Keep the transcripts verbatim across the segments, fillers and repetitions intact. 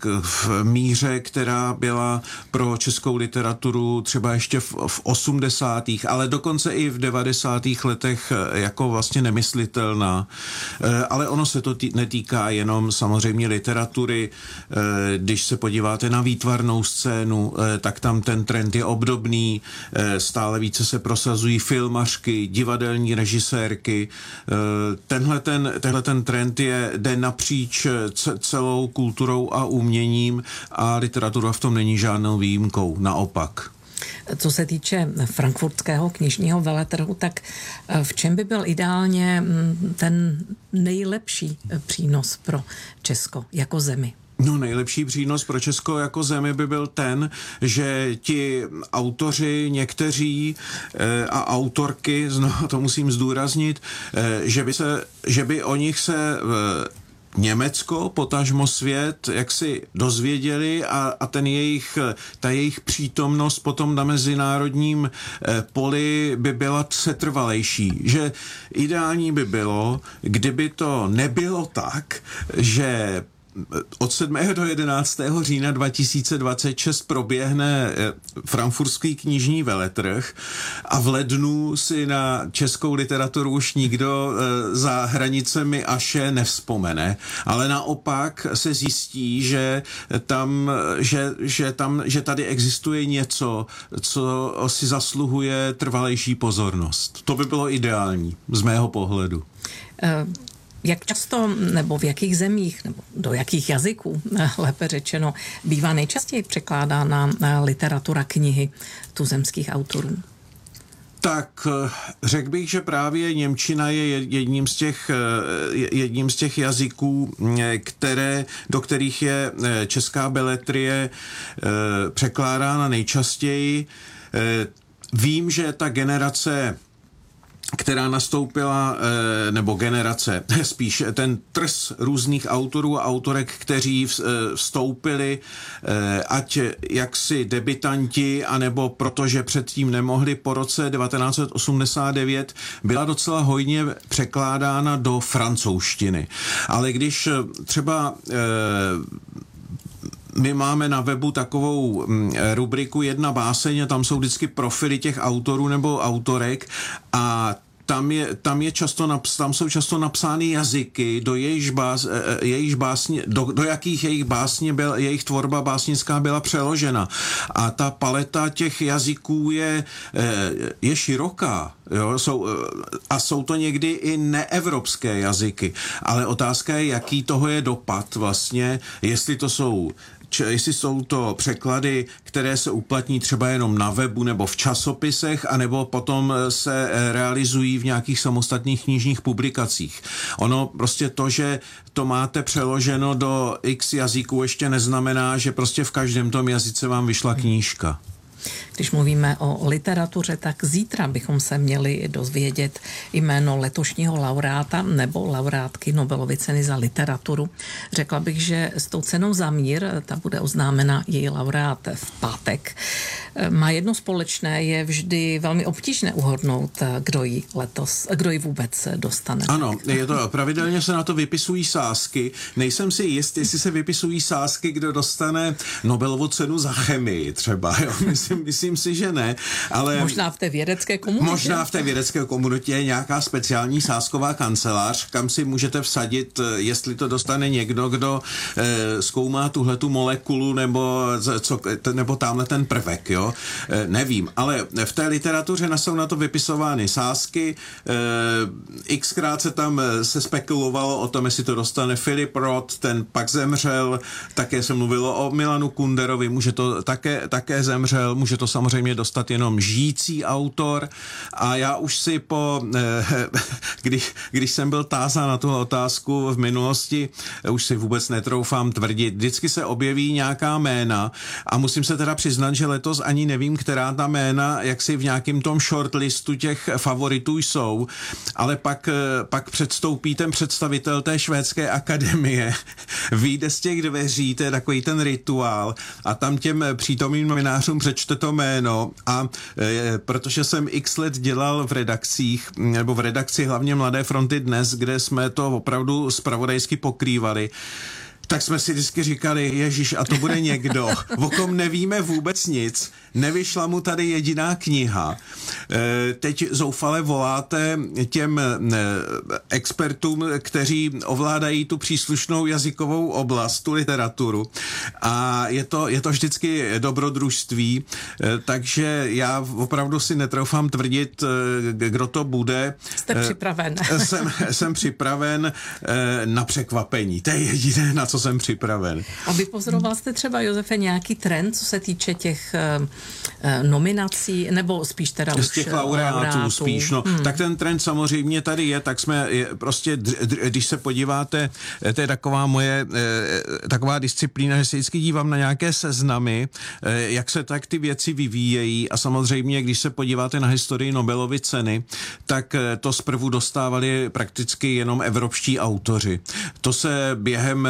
v míře, která byla pro českou literaturu třeba ještě v, v osmdesátých, ale dokonce i v devadesátých letech jako vlastně nemyslitelná. Ale ono se to tý, netýká jenom samozřejmě literatury. Když se podíváte na výtvarnou scénu, tak tam ten trend je obdobný. Stále více se prosazují filmařky, divadelní režisérky. Tenhle ten, tenhle ten trend je, jde napříč celou kulturou a uměním a literatura v tom není žádnou výjimkou, naopak. Co se týče frankfurtského knižního veletrhu, tak v čem by byl ideálně ten nejlepší přínos pro Česko jako zemi? No, nejlepší přínos pro Česko jako zemi by byl ten, že ti autoři někteří e, a autorky, znovu to musím zdůraznit, e, že by se, že by o nich se e, Německo, potažmo svět, jak si dozvěděli a, a ten jejich, ta jejich přítomnost potom na mezinárodním eh, poli by byla setrvalejší. Že ideální by bylo, kdyby to nebylo tak, že od sedmého do jedenáctého října dva tisíce dvacet šest proběhne frankfurtský knižní veletrh a v lednu si na českou literaturu už nikdo za hranicemi Aše nevzpomene, ale naopak se zjistí, že tam, že, že tam, že tady existuje něco, co si zasluhuje trvalejší pozornost. To by bylo ideální z mého pohledu. Uh... Jak často, nebo v jakých zemích, nebo do jakých jazyků, lépe řečeno, bývá nejčastěji překládána literatura knihy tuzemských autorů? Tak řekl bych, že právě němčina je jedním z těch, jedním z těch jazyků, které, do kterých je česká beletrie překládána nejčastěji. Vím, že ta generace, která nastoupila, nebo generace, spíš ten trs různých autorů a autorek, kteří vstoupili, ať jaksi debutanti, anebo protože předtím nemohli, po roce devatenáct set osmdesát devět byla docela hojně překládána do francouzštiny. Ale když třeba my máme na webu takovou rubriku Jedna báseň a tam jsou vždycky profily těch autorů nebo autorek a tam, je, tam, je často naps, tam jsou často napsány jazyky, do jejich, bás, jejich básně, do, do jakých jejich básně byl, jejich tvorba básnická byla přeložena. A ta paleta těch jazyků je, je široká. Jo? Jsou, a jsou to někdy i neevropské jazyky. Ale otázka je, jaký toho je dopad vlastně, jestli to jsou jestli jsou to překlady, které se uplatní třeba jenom na webu nebo v časopisech, anebo potom se realizují v nějakých samostatných knižních publikacích. Ono prostě to, že to máte přeloženo do x jazyků, ještě neznamená, že prostě v každém tom jazyce vám vyšla knížka. Když mluvíme o literatuře, tak zítra bychom se měli dozvědět jméno letošního laureáta nebo laureátky Nobelovy ceny za literaturu. Řekla bych, že s tou cenou za mír, ta bude oznámena její laureát v pátek. Má jedno společné, je vždy velmi obtížné uhodnout, kdo ji letos, kdo ji vůbec dostane. Ano, je to, pravidelně se na to vypisují sázky. Nejsem si jist, jestli se vypisují sázky, kdo dostane Nobelovu cenu za chemii třeba. Jo? Myslím, myslím si, že ne. Ale možná v té vědecké komunitě. Možná v té vědecké komunitě je nějaká speciální sázková kancelář, kam si můžete vsadit, jestli to dostane někdo, kdo e, zkoumá tuhletu molekulu nebo, co, nebo tamhle ten prvek. Jo? E, nevím, ale v té literatuře jsou na to vypisovány sázky. E, xkrát se tam se spekulovalo o tom, jestli to dostane Philip Roth, ten pak zemřel. Také se mluvilo o Milanu Kunderovi, může to také, také zemřel, může to samozřejmě dostat jenom žijící autor a já už si po, když, když jsem byl tázán na tu otázku v minulosti, už si vůbec netroufám tvrdit, vždycky se objeví nějaká jména a musím se teda přiznat, že letos ani nevím, která ta jména, jak si v nějakém tom shortlistu těch favoritů jsou, ale pak, pak předstoupí ten představitel té švédské akademie, vyjde z těch dveří, to je takový ten rituál a tam těm přítomným novinářům přečte to jméno a e, protože jsem x let dělal v redakcích, nebo v redakci hlavně Mladé fronty Dnes, kde jsme to opravdu zpravodajsky pokrývali, Tak jsme si vždycky říkali, ježiš, a to bude někdo, o kom nevíme vůbec nic, nevyšla mu tady jediná kniha. Teď zoufale voláte těm expertům, kteří ovládají tu příslušnou jazykovou oblast, tu literaturu. A je to, je to vždycky dobrodružství, takže já opravdu si netroufám tvrdit, kdo to bude. Jste připraven. Jsem, jsem připraven na překvapení. To je jediné, na co jsem připraven. A vypozoroval jste třeba, Josefe, nějaký trend, co se týče těch uh, nominací, nebo spíš teda z už těch laureátů, laureátů. spíš, no. Hmm. Tak ten trend samozřejmě tady je, tak jsme je, prostě, když se podíváte, to je taková moje, taková disciplína, že se vždycky dívám na nějaké seznamy, jak se tak ty věci vyvíjejí a samozřejmě, když se podíváte na historii Nobelovy ceny, tak to zprvu dostávali prakticky jenom evropští autoři. To se během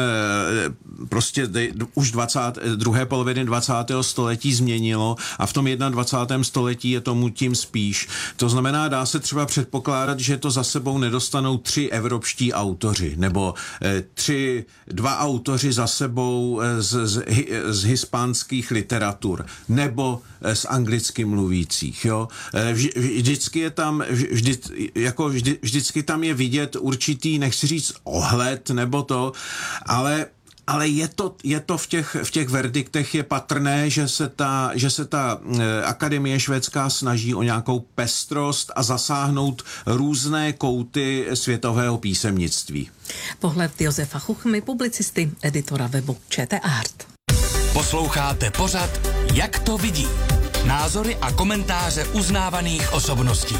prostě už dvacáté druhé poloviny dvacátého století změnilo a v tom dvacátém prvním století je tomu tím spíš. To znamená, dá se třeba předpokládat, že to za sebou nedostanou tři evropští autoři, nebo eh, tři, dva autoři za sebou z, z, z hispánských literatur, nebo eh, z anglicky mluvících. Jo? Eh, vž, vždycky je tam, vždy, jako vždy, vždycky tam je vidět určitý, nechci říct ohled, nebo to, ale Ale je to, je to v těch, v těch verdiktech je patrné, že se ta, že se ta Akademie švédská snaží o nějakou pestrost a zasáhnout různé kouty světového písemnictví. Pohled Josefa Chuchmy, publicisty, editora webu ČT Art. Posloucháte pořad Jak to vidí? Názory a komentáře uznávaných osobností.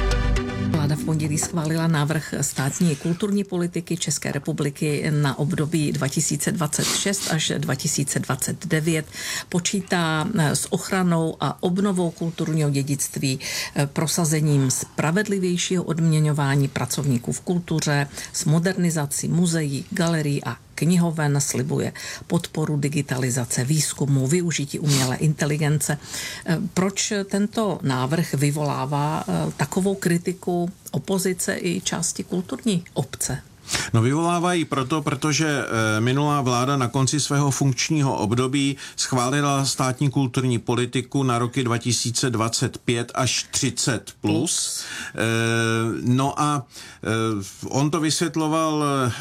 Vláda v pondělí schválila návrh státní kulturní politiky České republiky na období dva tisíce dvacet šest až dva tisíce dvacet devět. Počítá s ochranou a obnovou kulturního dědictví, prosazením spravedlivějšího odměňování pracovníků v kultuře, s modernizací muzeí, galerií a knihoven, slibuje podporu digitalizace, výzkumu, využití umělé inteligence. Proč tento návrh vyvolává takovou kritiku opozice i části kulturní obce? No vyvolávají proto, protože e, minulá vláda na konci svého funkčního období schválila státní kulturní politiku na roky dva tisíce dvacet pět až třicet plus. E, no a e, on to vysvětloval e,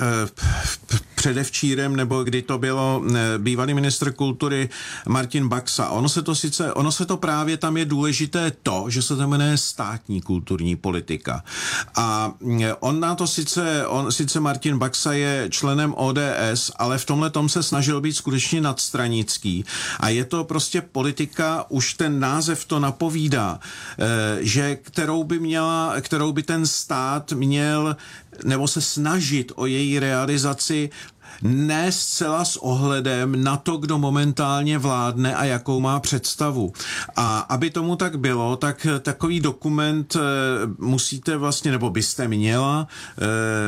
předevčírem, nebo kdy to bylo e, bývalý ministr kultury Martin Baxa. Ono se to sice, ono se to právě tam je důležité to, že se to jmenuje státní kulturní politika. A e, on na to sice, on sice Martin Baxa je členem O D S, ale v tomhle tom se snažil být skutečně nadstranický. A je to prostě politika, už ten název to napovídá, že kterou by měla, kterou by ten stát měl, nebo se snažit o její realizaci ne zcela s ohledem na to, kdo momentálně vládne a jakou má představu. A aby tomu tak bylo, tak takový dokument e, musíte vlastně, nebo byste měla e,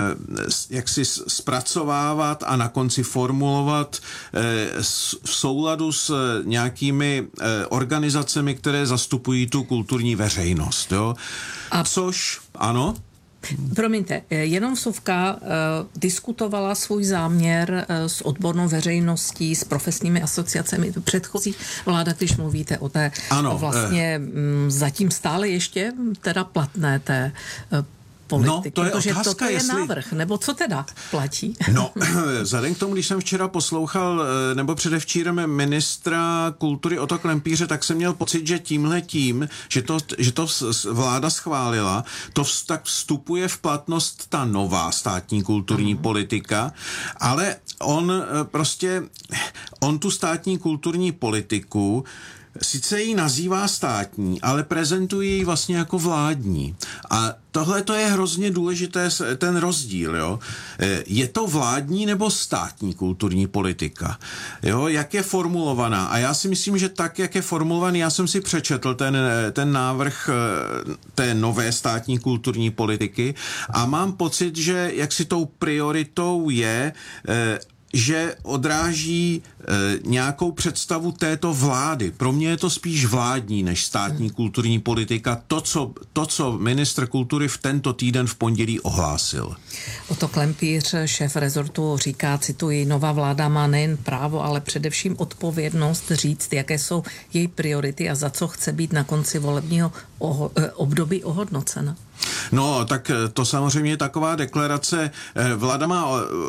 jak si zpracovávat a na konci formulovat e, s, v souladu s nějakými e, organizacemi, které zastupují tu kulturní veřejnost. Jo? A což, ano? Promiňte, jenom Sovka uh, diskutovala svůj záměr uh, s odbornou veřejností, s profesními asociacemi. Předchozí vláda, když mluvíte o té ano, vlastně uh, zatím stále ještě teda platné té uh, politiky, no, to je protože otázka, toto je jestli... návrh, nebo co teda platí? No, vzhledem k tomu, když jsem včera poslouchal, nebo předevčírem ministra kultury Oto Klempíře, tak jsem měl pocit, že tímhletím, že to, že to vláda schválila, to tak vstupuje v platnost ta nová státní kulturní uh-huh. politika, ale on prostě, on tu státní kulturní politiku sice ji nazývá státní, ale prezentuje ji vlastně jako vládní. A tohle to je hrozně důležité, ten rozdíl. Jo? Je to vládní nebo státní kulturní politika? Jo? Jak je formulovaná? A já si myslím, že tak, jak je formulovaný, já jsem si přečetl ten, ten návrh té nové státní kulturní politiky a mám pocit, že jak si tou prioritou je, že odráží nějakou představu této vlády. Pro mě je to spíš vládní než státní kulturní politika. To, co, to, co ministr kultury v tento týden v pondělí ohlásil. Otto Klempíř, šéf rezortu, říká, cituji, nová vláda má nejen právo, ale především odpovědnost říct, jaké jsou její priority a za co chce být na konci volebního oho- období ohodnocena. No, tak to samozřejmě je taková deklarace. Vláda má,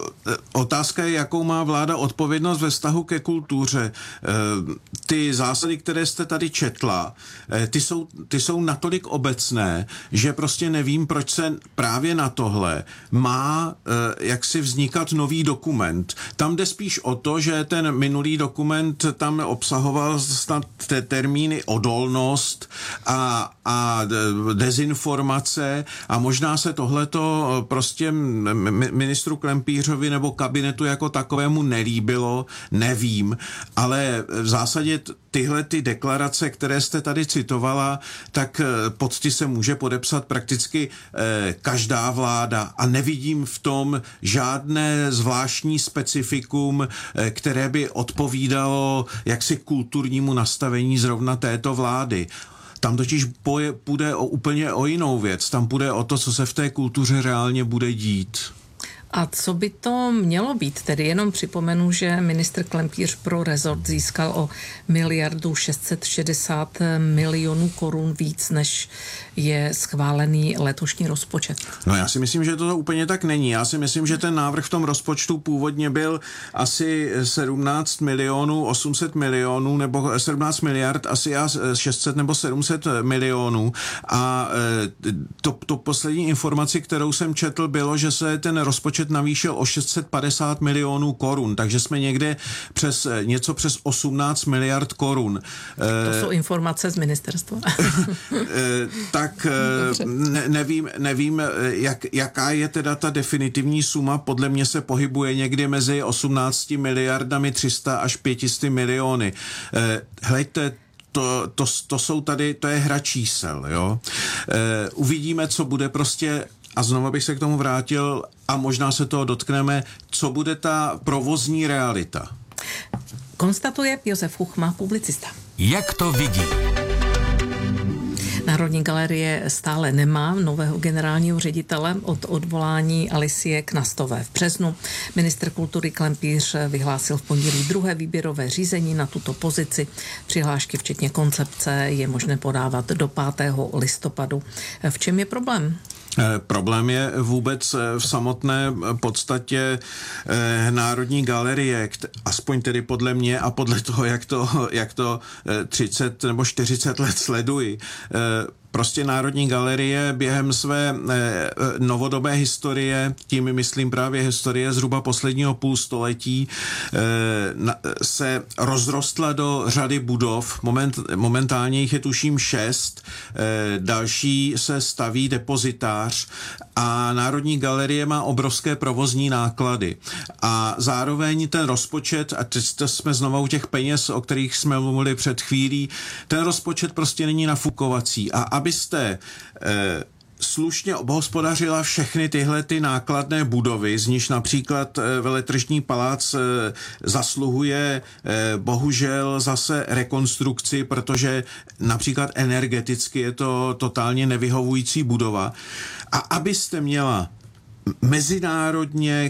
otázka je, jakou má vláda odpovědnost ve vztahu ke kultuře. Ty zásady, které jste tady četla, ty jsou, ty jsou natolik obecné, že prostě nevím, proč se právě na tohle má jaksi vznikat nový dokument. Tam jde spíš o to, že ten minulý dokument tam obsahoval snad té termíny odolnost a, a dezinformace a možná se tohleto prostě ministru Klempířovi nebo kabinetu jako takovému nelíbilo, nevím, ale v zásadě tyhle ty deklarace, které jste tady citovala, tak pod ty se může podepsat prakticky eh, každá vláda a nevidím v tom žádné zvláštní specifikum, eh, které by odpovídalo jaksi kulturnímu nastavení zrovna této vlády. Tam totiž půjde o úplně o jinou věc. Tam půjde o to, co se v té kultuře reálně bude dít. A co by to mělo být? Tedy jenom připomenu, že ministr Klempíř pro rezort získal o miliardu šest set šedesát milionů korun víc, než je schválený letošní rozpočet. No já si myslím, že to úplně tak není. Já si myslím, že ten návrh v tom rozpočtu původně byl asi sedmnáct milionů, osm set milionů, nebo sedmnáct miliard, asi šest set nebo sedm set milionů. A to, to poslední informaci, kterou jsem četl, bylo, že se ten rozpočet navýšil o šest set padesát milionů korun, takže jsme někde přes něco přes osmnáct miliard korun. To jsou informace z ministerstva. Tak ne, nevím, nevím jak, jaká je teda ta definitivní suma. Podle mě se pohybuje někdy mezi osmnácti miliardami tři sta až pět set miliony. Hleďte, To, to, to jsou tady, to je hra čísel, jo. E, uvidíme, co bude prostě, a znova bych se k tomu vrátil a možná se toho dotkneme, co bude ta provozní realita. Konstatuje Josef Chuchma, publicista. Jak to vidí? Národní galerie stále nemá nového generálního ředitele od odvolání Alicie Knastové v březnu. Ministr kultury Klempíř vyhlásil v pondělí druhé výběrové řízení na tuto pozici. Přihlášky včetně koncepce je možné podávat do pátého listopadu. V čem je problém? Problém je vůbec v samotné podstatě Národní galerie, aspoň tedy podle mě a podle toho, jak to, jak to třicet nebo čtyřicet let sleduji. Prostě Národní galerie během své eh, novodobé historie, tím myslím právě historie zhruba posledního půlstoletí, eh, na, se rozrostla do řady budov. Moment, momentálně jich je tuším šest. Eh, další se staví depozitář a Národní galerie má obrovské provozní náklady. A zároveň ten rozpočet, a teď jsme znovu u těch peněz, o kterých jsme mluvili před chvílí, ten rozpočet prostě není nafukovací. A abyste eh, slušně obhospodařila všechny tyhle ty nákladné budovy, z níž například eh, Veletržní palác eh, zasluhuje eh, bohužel zase rekonstrukci, protože například energeticky je to totálně nevyhovující budova. A abyste měla mezinárodně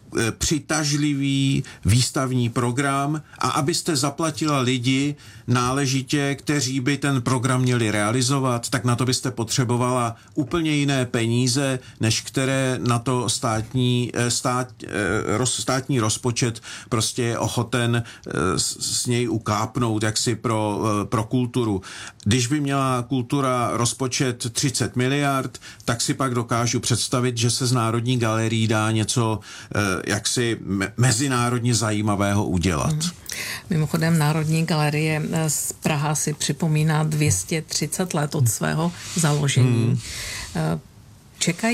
přitažlivý výstavní program a abyste zaplatila lidi náležitě, kteří by ten program měli realizovat, tak na to byste potřebovala úplně jiné peníze, než které na to státní, stát, státní rozpočet prostě je ochoten s něj ukápnout jaksi pro, pro kulturu. Když by měla kultura rozpočet třicet miliard, tak si pak dokážu představit, že se z Národní galerií dá něco jaksi mezinárodně zajímavého udělat. Hmm. Mimochodem Národní galerie z Praha si připomíná dvě stě třicet let od svého založení. Hmm. Čekají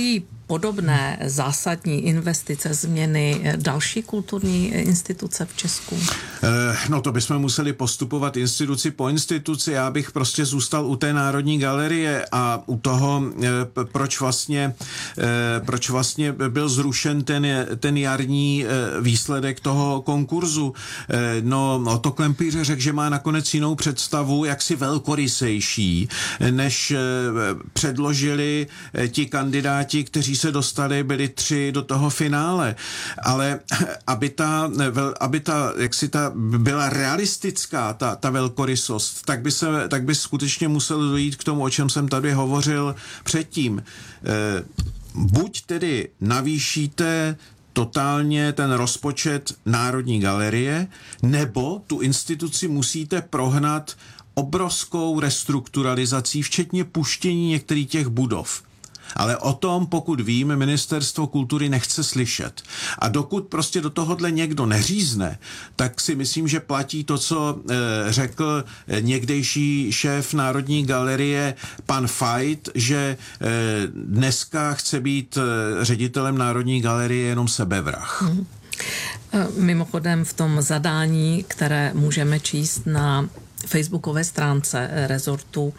podobné zásadní investice, změny další kulturní instituce v Česku? No to bychom museli postupovat instituci po instituci. Já bych prostě zůstal u té Národní galerie a u toho, proč vlastně, proč vlastně byl zrušen ten, ten jarní výsledek toho konkurzu. No Otto Klempíře řekl, že má nakonec jinou představu, jaksi velkorysejší, než předložili ti kandidáti, kteří se dostali, byli tři do toho finále. Ale aby ta, aby ta, jak si ta byla realistická, ta, ta velkorysost, tak by se, tak by skutečně muselo dojít k tomu, o čem jsem tady hovořil předtím. E, buď tedy navýšíte totálně ten rozpočet Národní galerie, nebo tu instituci musíte prohnat obrovskou restrukturalizací, včetně puštění některých těch budov. Ale o tom, pokud vím, Ministerstvo kultury nechce slyšet. A dokud prostě do tohohle někdo neřízne, tak si myslím, že platí to, co e, řekl někdejší šéf Národní galerie pan Fajt, že e, dneska chce být e, ředitelem Národní galerie jenom sebevrah. Hmm. Mimochodem v tom zadání, které můžeme číst na facebookové stránce rezortu,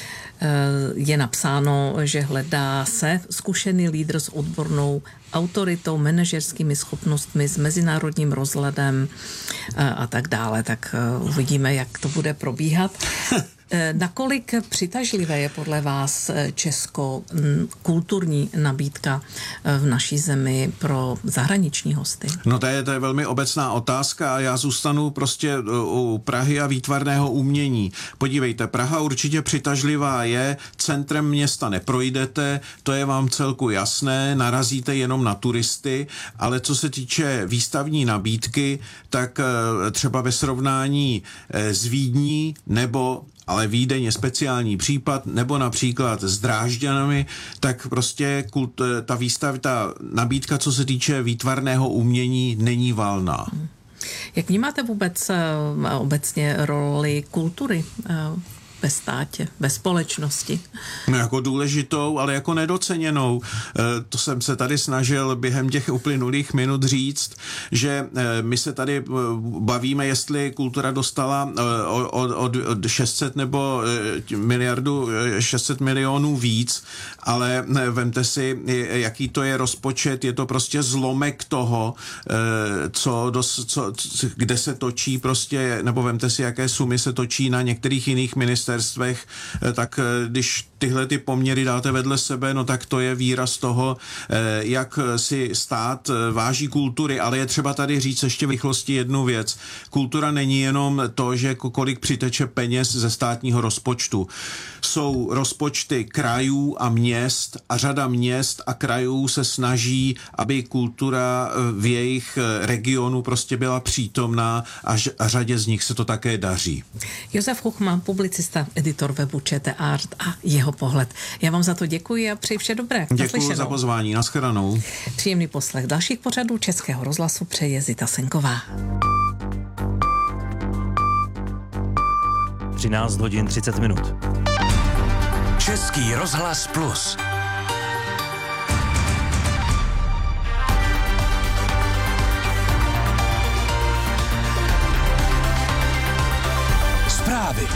je napsáno, že hledá se zkušený lídr s odbornou autoritou, manažerskými schopnostmi, s mezinárodním rozhledem a tak dále. Tak uvidíme, jak to bude probíhat. Nakolik přitažlivé je podle vás česko kulturní nabídka v naší zemi pro zahraniční hosty? No to je, to je velmi obecná otázka a já zůstanu prostě u Prahy a výtvarného umění. Podívejte, Praha určitě přitažlivá je, centrem města neprojdete, to je vám celku jasné, narazíte jenom na turisty, ale co se týče výstavní nabídky, tak třeba ve srovnání s Vídní nebo ale Vídeň je speciální případ, nebo například s Drážďanami, tak prostě kult, ta výstav, ta nabídka, co se týče výtvarného umění, není valná. Jak vnímáte vůbec obecně roli kultury ve státě, ve společnosti? No jako důležitou, ale jako nedoceněnou. E, to jsem se tady snažil během těch uplynulých minut říct, že e, my se tady bavíme, jestli kultura dostala e, od, od, od šest set nebo e, miliardu, šest set milionů víc, ale e, vemte si, jaký to je rozpočet, je to prostě zlomek toho, e, co, dos, co, kde se točí prostě, nebo vemte si, jaké sumy se točí na některých jiných ministerstvech, tak když tyhle ty poměry dáte vedle sebe, no tak to je výraz toho, jak si stát váží kultury, ale je třeba tady říct ještě v rychlosti jednu věc. Kultura není jenom to, že kolik přiteče peněz ze státního rozpočtu. Jsou rozpočty krajů a měst a řada měst a krajů se snaží, aby kultura v jejich regionu prostě byla přítomná a, a řadě z nich se to také daří. Josef Chuchman, publicista, editor webu ČT Art a jeho pohled. Já vám za to děkuji a přeji vše dobré. Děkuji za pozvání. Naschledanou. Příjemný poslech dalších pořadů Českého rozhlasu přeje Zita Senková. třináct hodin třicet minut. Český rozhlas plus. Zprávy.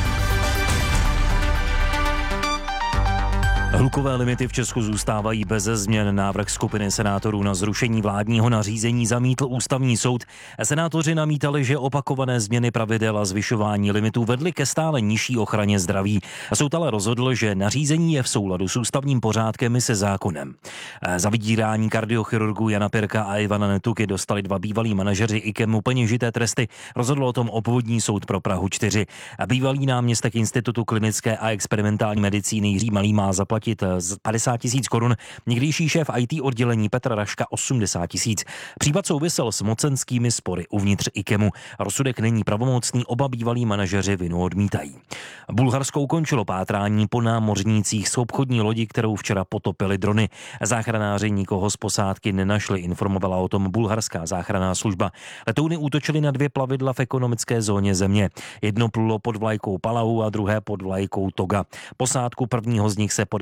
Hlukové limity v Česku zůstávají beze změn. Návrh skupiny senátorů na zrušení vládního nařízení zamítl ústavní soud. Senátoři namítali, že opakované změny pravidel a zvyšování limitů vedly ke stále nižší ochraně zdraví. Soud ale rozhodl, že nařízení je v souladu s ústavním pořádkem i se zákonem. Za vydírání kardiochirurgů Jana Pirka a Ivana Netuky dostali dva bývalí manažeři IKEMu peněžité tresty. Rozhodl o tom obvodní soud pro Prahu čtyři. Bývalý náměstek Institutu klinické a experimentální medicíny Jiří Malý má zaplatit padesát tisíc korun, někdejší šéf í té oddělení Petr Raška osmdesát tisíc. Případ souvisel s mocenskými spory uvnitř IKEMu. Rozsudek není pravomocný, oba bývalí manažeři vinu odmítají. Bulharsko ukončilo pátrání po námořnících z obchodní lodi, kterou včera potopili drony. Záchranáři nikoho z posádky nenašli, informovala o tom bulharská záchranná služba. Letouny útočily na dvě plavidla v ekonomické zóně země. Jedno plulo pod vlajkou Palau a druhé pod vlajkou Toga. Posádku prvního z nich se podařilo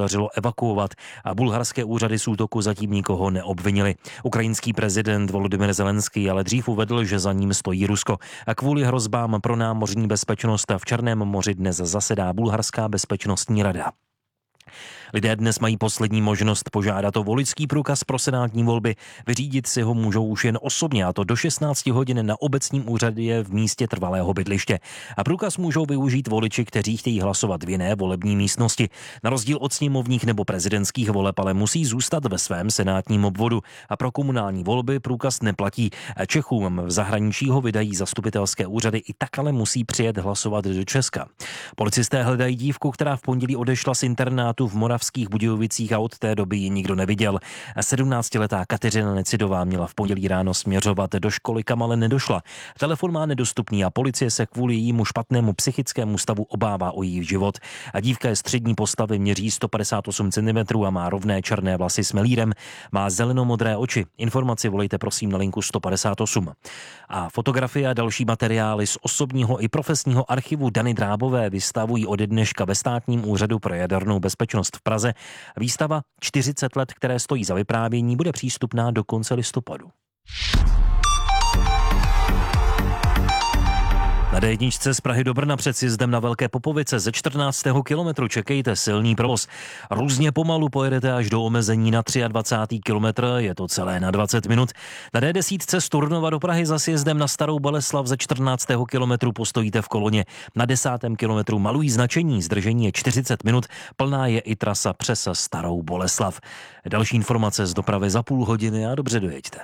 podařilo evakuovat a bulharské úřady z útoku zatím nikoho neobvinili. Ukrajinský prezident Volodymyr Zelenský ale dřív uvedl, že za ním stojí Rusko. A kvůli hrozbám pro námořní bezpečnost v Černém moři dnes zasedá Bulharská bezpečnostní rada. Lidé dnes mají poslední možnost požádat o voličský průkaz pro senátní volby. Vyřídit si ho můžou už jen osobně, a to do šestnácti hodin na obecním úřadě v místě trvalého bydliště. A průkaz můžou využít voliči, kteří chtějí hlasovat v jiné volební místnosti. Na rozdíl od sněmovních nebo prezidentských voleb ale musí zůstat ve svém senátním obvodu. A pro komunální volby průkaz neplatí. Čechům v zahraničí ho vydají zastupitelské úřady, i tak ale musí přijet hlasovat do Česka. Policisté hledají dívku, která v pondělí odešla z internátu v Moravských Budějovicích a od té doby ji nikdo neviděl. sedmnáctiletá Kateřina Necidová měla v pondělí ráno směřovat do školy, kam ale nedošla. Telefon má nedostupný a policie se kvůli jejímu špatnému psychickému stavu obává o její život. A dívka je střední postavy, měří sto padesát osm centimetrů a má rovné černé vlasy s melírem. Má zelenomodré oči. Informaci volejte prosím na linku sto padesát osm. A fotografie a další materiály z osobního i profesního archivu Dany Drábové vystavují ode dneška ve Státním úřadu pro jadernou bezpečnost v Praze. Výstava čtyřicet let, které stojí za vyprávění, bude přístupná do konce listopadu. Na dé jedna z Prahy do Brna před sjezdem na Velké Popovice ze čtrnáctého kilometru čekejte silný provoz. Různě pomalu pojedete až do omezení na dvacátý třetí kilometr, je to celé na dvacet minut. Na dé deset z Turnova do Prahy za sjezdem na Starou Boleslav ze čtrnáctého kilometru postojíte v koloně. Na desátém kilometru malují značení, zdržení je čtyřicet minut, plná je i trasa přes Starou Boleslav. Další informace z dopravy za půl hodiny a dobře dojeďte.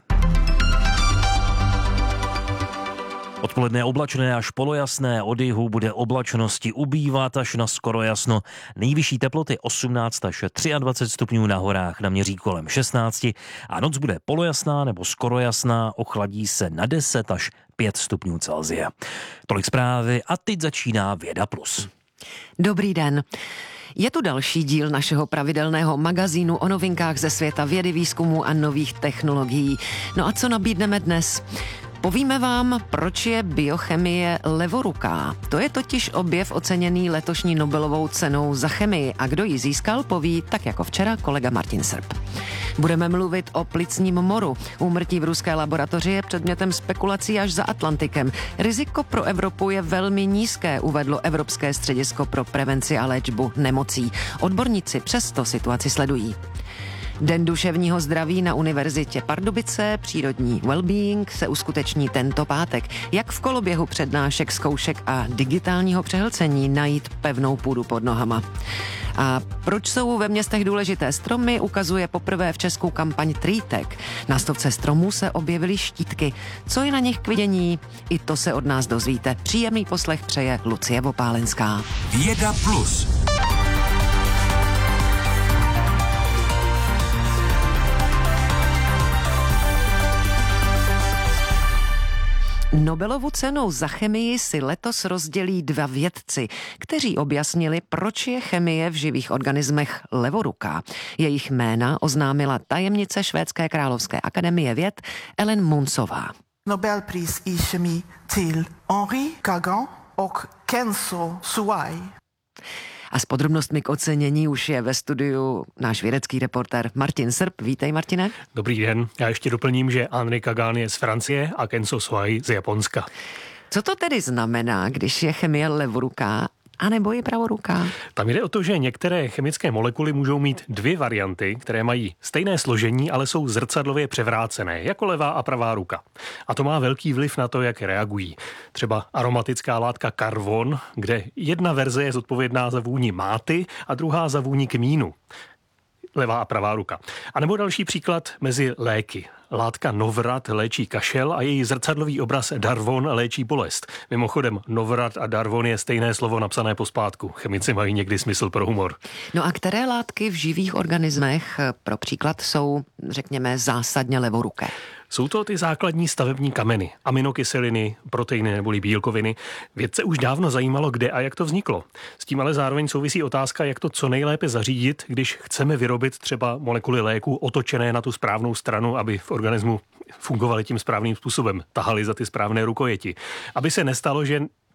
Odpoledne oblačné až polojasné, od jihu bude oblačnosti ubývat až na skoro jasno. Nejvyšší teploty osmnáct až dvacet tři stupňů na horách, na měří kolem šestnáct a noc bude polojasná nebo skoro jasná, ochladí se na deset až pět stupňů Celsia. Tolik zprávy a teď začíná Věda plus. Dobrý den. Je tu další díl našeho pravidelného magazínu o novinkách ze světa vědy, výzkumu a nových technologií. No a co nabídneme dnes? Povíme vám, proč je biochemie levoruká. To je totiž objev oceněný letošní Nobelovou cenou za chemii a kdo ji získal, poví tak jako včera kolega Martin Srb. Budeme mluvit o plicním moru. Úmrtí v ruské laboratoři je předmětem spekulací až za Atlantikem. Riziko pro Evropu je velmi nízké, uvedlo Evropské středisko pro prevenci a léčbu nemocí. Odborníci přesto situaci sledují. Den duševního zdraví na Univerzitě Pardubice, přírodní wellbeing, se uskuteční tento pátek. Jak v koloběhu přednášek, zkoušek a digitálního přehlcení najít pevnou půdu pod nohama. A proč jsou ve městech důležité stromy, ukazuje poprvé v Česku kampaň Trýtek. Na stovce stromů se objevily štítky. Co je na nich k vidění? I to se od nás dozvíte. Příjemný poslech přeje Lucie Vopálenská. Věda plus. Nobelovu cenou za chemii si letos rozdělí dva vědci, kteří objasnili, proč je chemie v živých organismech levoruká. Jejich jména oznámila tajemnice Švédské královské akademie věd Ellen Munsová. Nobelpris i kemi till Henri Kagan och Kenzo Suai. A s podrobnostmi k ocenění už je ve studiu náš vědecký reportér Martin Srb. Vítej, Martine. Dobrý den. Já ještě doplním, že Henri Kagan je z Francie a Kenzo Suai z Japonska. Co to tedy znamená, když je chemie levoruká a nebo je pravoruká? Tam jde o to, že některé chemické molekuly můžou mít dvě varianty, které mají stejné složení, ale jsou zrcadlově převrácené, jako levá a pravá ruka. A to má velký vliv na to, jak reagují. Třeba aromatická látka karvon, kde jedna verze je zodpovědná za vůni máty a druhá za vůni kmínu. Levá a pravá ruka. A nebo další příklad mezi léky. Látka Novrat léčí kašel a její zrcadlový obraz Darvon léčí bolest. Mimochodem, Novrat a Darvon je stejné slovo napsané pospátku. Chemici mají někdy smysl pro humor. No a které látky v živých organismech pro příklad jsou, řekněme, zásadně levoruké? Jsou to ty základní stavební kameny, aminokyseliny, proteiny neboli bílkoviny. Vědce už dávno zajímalo, kde a jak to vzniklo. S tím ale zároveň souvisí otázka, jak to co nejlépe zařídit, když chceme vyrobit třeba molekuly léku otočené na tu správnou stranu, aby v organismu fungovaly tím správným způsobem, tahali za ty správné rukojeti. Aby se nestalo, že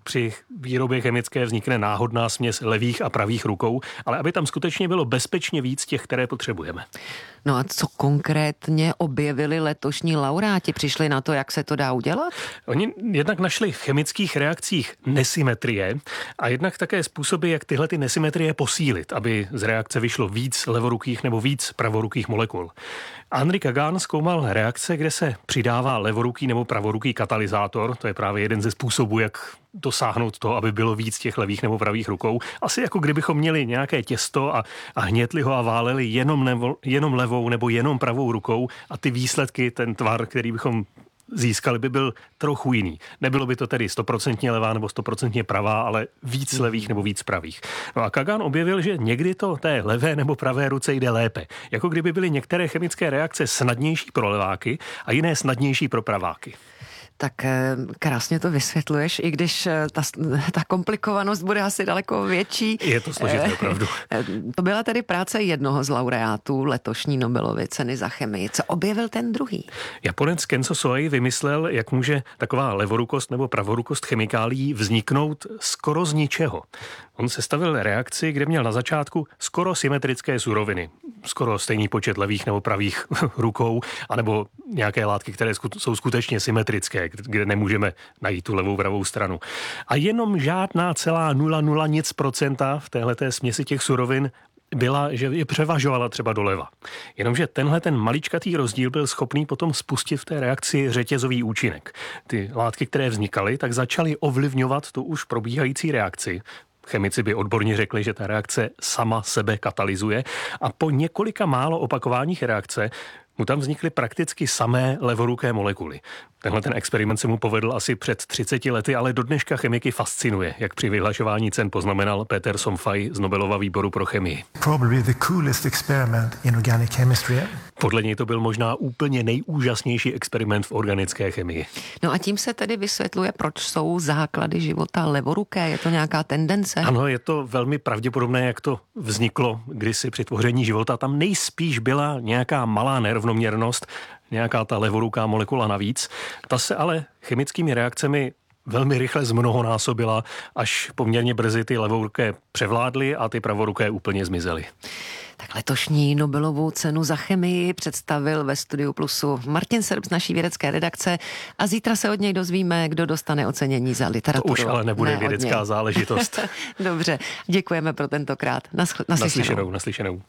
při výrobě chemické vznikne náhodná směs levých a pravých rukou, ale aby tam skutečně bylo bezpečně víc těch, které potřebujeme. No a co konkrétně objevili letošní laureáti? Přišli na to, jak se to dá udělat? Oni jednak našli v chemických reakcích nesymetrie a jednak také způsoby, jak tyhle ty nesymetrie posílit, aby z reakce vyšlo víc levorukých nebo víc pravorukých molekul. Henri Kagan zkoumal reakce, kde se přidává levoruký nebo pravoruký katalyzátor, to je právě jeden ze způsobů, jak dosáhnout toho, aby bylo víc těch levých nebo pravých rukou. Asi jako kdybychom měli nějaké těsto a, a hnětli ho a váleli jenom, nebo, jenom levou nebo jenom pravou rukou a ty výsledky, ten tvar, který bychom získali, by byl trochu jiný. Nebylo by to tedy stoprocentně levá nebo stoprocentně pravá, ale víc levých nebo víc pravých. No a Kagan objevil, že někdy to té levé nebo pravé ruce jde lépe. Jako kdyby byly některé chemické reakce snadnější pro leváky a jiné snadnější pro praváky. Tak krásně to vysvětluješ, i když ta, ta komplikovanost bude asi daleko větší. Je to složité, opravdu. To byla tedy práce jednoho z laureátů letošní Nobelovy ceny za chemii. Co objevil ten druhý? Japonec Kenzo Soei vymyslel, jak může taková levorukost nebo pravorukost chemikálií vzniknout skoro z ničeho. On sestavil reakci, kde měl na začátku skoro symetrické suroviny. Skoro stejný počet levých nebo pravých rukou, anebo nějaké látky, které jsou skutečně symetrické, kde nemůžeme najít tu levou pravou stranu. A jenom žádná celá nula nula nic procenta v téhleté směsi těch surovin byla, že je převažovala třeba doleva. Jenomže tenhle ten maličkatý rozdíl byl schopný potom spustit v té reakci řetězový účinek. Ty látky, které vznikaly, tak začaly ovlivňovat tu už probíhající reakci. Chemici by odborně řekli, že ta reakce sama sebe katalyzuje a po několika málo opakováních reakce mu tam vznikly prakticky samé levoruké molekuly. Tenhle ten experiment se mu povedl asi před třiceti lety, ale do dneška chemiky fascinuje, jak při vyhlašování cen poznamenal Peter Somfaj z Nobelova výboru pro chemii. Probably the coolest experiment in organic chemistry. Podle něj to byl možná úplně nejúžasnější experiment v organické chemii. No a tím se tedy vysvětluje, proč jsou základy života levoruké. Je to nějaká tendence? Ano, je to velmi pravděpodobné, jak to vzniklo kdysi při tvoření života. Tam nejspíš byla nějaká malá nerovnoměrnost, nějaká ta levoruká molekula navíc. Ta se ale chemickými reakcemi velmi rychle zmnohonásobila, až poměrně brzy ty levoruké převládly a ty pravoruké úplně zmizely. Tak letošní Nobelovou cenu za chemii představil ve Studiu Plusu Martin Serb z naší vědecké redakce a zítra se od něj dozvíme, kdo dostane ocenění za literaturu. To už ale nebude ne vědecká záležitost. Dobře, děkujeme pro tentokrát. Naschle, naslyšenou. Naslyšenou, naslyšenou.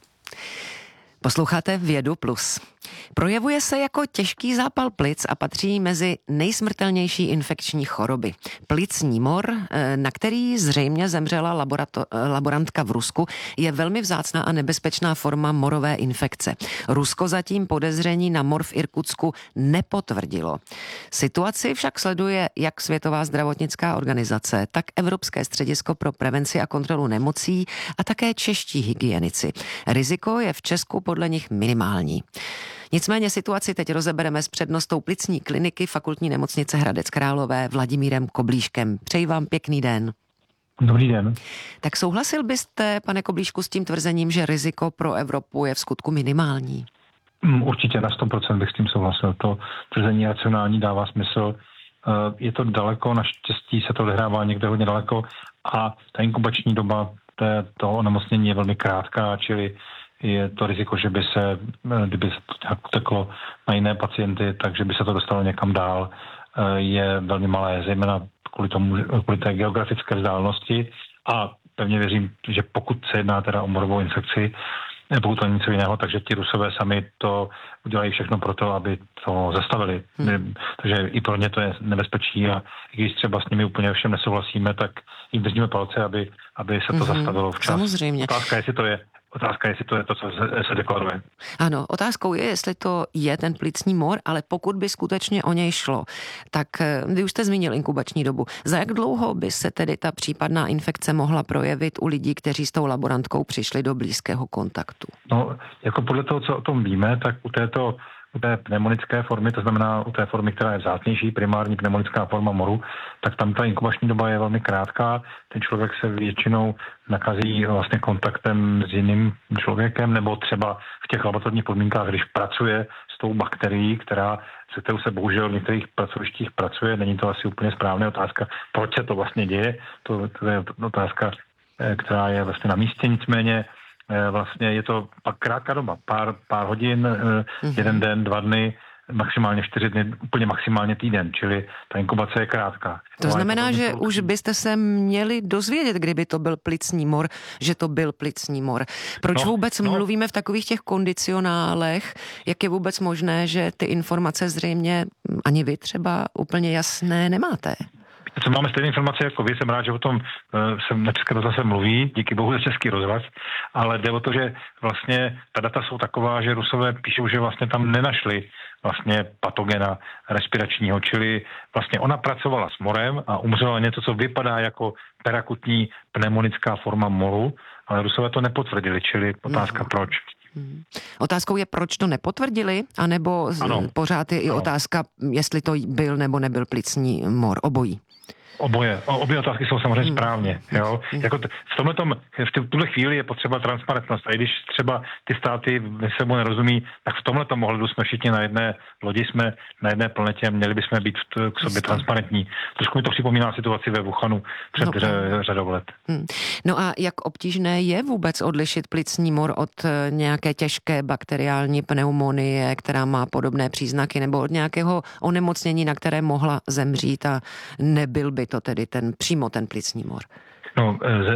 Posloucháte Vědu Plus. Projevuje se jako těžký zápal plic a patří mezi nejsmrtelnější infekční choroby. Plicní mor, na který zřejmě zemřela laborato- laborantka v Rusku, je velmi vzácná a nebezpečná forma morové infekce. Rusko zatím podezření na mor v Irkutsku nepotvrdilo. Situaci však sleduje jak Světová zdravotnická organizace, tak Evropské středisko pro prevenci a kontrolu nemocí a také čeští hygienici. Riziko je v Česku podle nich minimální. Nicméně situaci teď rozebereme s přednostou plicní kliniky Fakultní nemocnice Hradec Králové Vladimírem Koblíškem. Přeji vám pěkný den. Dobrý den. Tak souhlasil byste, pane Koblíšku, s tím tvrzením, že riziko pro Evropu je v skutku minimální? Určitě na sto procent bych s tím souhlasil. To tvrzení racionální dává smysl. Je to daleko, naštěstí se to odehrává někde hodně daleko a ta inkubační doba toho onemocnění je velmi krátká, čili je to riziko, že by se, kdyby se to nějak uteklo na jiné pacienty, takže by se to dostalo někam dál, je velmi malé, zejména kvůli tomu, kvůli té geografické vzdálenosti a pevně věřím, že pokud se jedná teda o morovou infekci, pokud to není něco jiného, takže ti Rusové sami to udělají všechno pro to, aby to zastavili. Hmm. Takže i pro ně to je nebezpečí a když třeba s nimi úplně všem nesouhlasíme, tak jim držíme palce, aby, aby se to hmm. zastavilo včas. Samozřejmě. Otázka, jestli to je Otázka, jestli to je to, co se, se deklaruje. Ano, otázkou je, jestli to je ten plicní mor, ale pokud by skutečně o něj šlo, tak vy už jste zmínil inkubační dobu. Za jak dlouho by se tedy ta případná infekce mohla projevit u lidí, kteří s tou laborantkou přišli do blízkého kontaktu? No, jako podle toho, co o tom víme, tak u této u té pneumonické formy, to znamená u té formy, která je vzácnější, primární pneumonická forma moru, tak tam ta inkubační doba je velmi krátká. Ten člověk se většinou nakazí vlastně kontaktem s jiným člověkem nebo třeba v těch laboratorních podmínkách, když pracuje s tou bakterií, která, se kterou se bohužel v některých pracovištích pracuje. Není to asi úplně správná otázka, proč se to vlastně děje. To, to je otázka, která je vlastně na místě, nicméně vlastně je to pak krátká doba, pár, pár hodin, mm-hmm. jeden den, dva dny, maximálně čtyři dny, úplně maximálně týden, čili ta inkubace je krátká. To no, znamená, že už byste se měli dozvědět, kdyby to byl plicní mor, že to byl plicní mor. Proč no, vůbec no. mluvíme v takových těch kondicionálech? Jak je vůbec možné, že ty informace zřejmě ani vy třeba úplně jasné nemáte? Co máme stejné informace jako vy, jsem rád, že o tom uh, se na České rozhlase mluví, díky bohu za Český rozhlas, ale jde o to, že vlastně ta data jsou taková, že Rusové píšou, že vlastně tam nenašli vlastně patogena respiračního, čili vlastně ona pracovala s morem a umřela něco, co vypadá jako perakutní pneumonická forma moru, ale Rusové to nepotvrdili, čili otázka proč. Hmm. Otázkou je, proč to nepotvrdili, anebo ano. pořád je i ano. otázka, jestli to byl nebo nebyl plicní mor, obojí. Oboje. Obě otázky jsou samozřejmě správně. Jo? Jako t- v tomhletom, v tuhle chvíli je potřeba transparentnost. A i když třeba ty státy se mu nerozumí, tak v tomhletom ohledu jsme všichni na jedné lodi, jsme na jedné planetě, měli bychom být k sobě transparentní. Trošku mi to připomíná situaci ve Wuhanu před no, ř- řadou let. Hmm. No a jak obtížné je vůbec odlišit plicní mor od nějaké těžké bakteriální pneumonie, která má podobné příznaky, nebo od nějakého onemocnění, na které mohla zemřít a nebyl by to tedy ten, přímo ten plicní mor? No,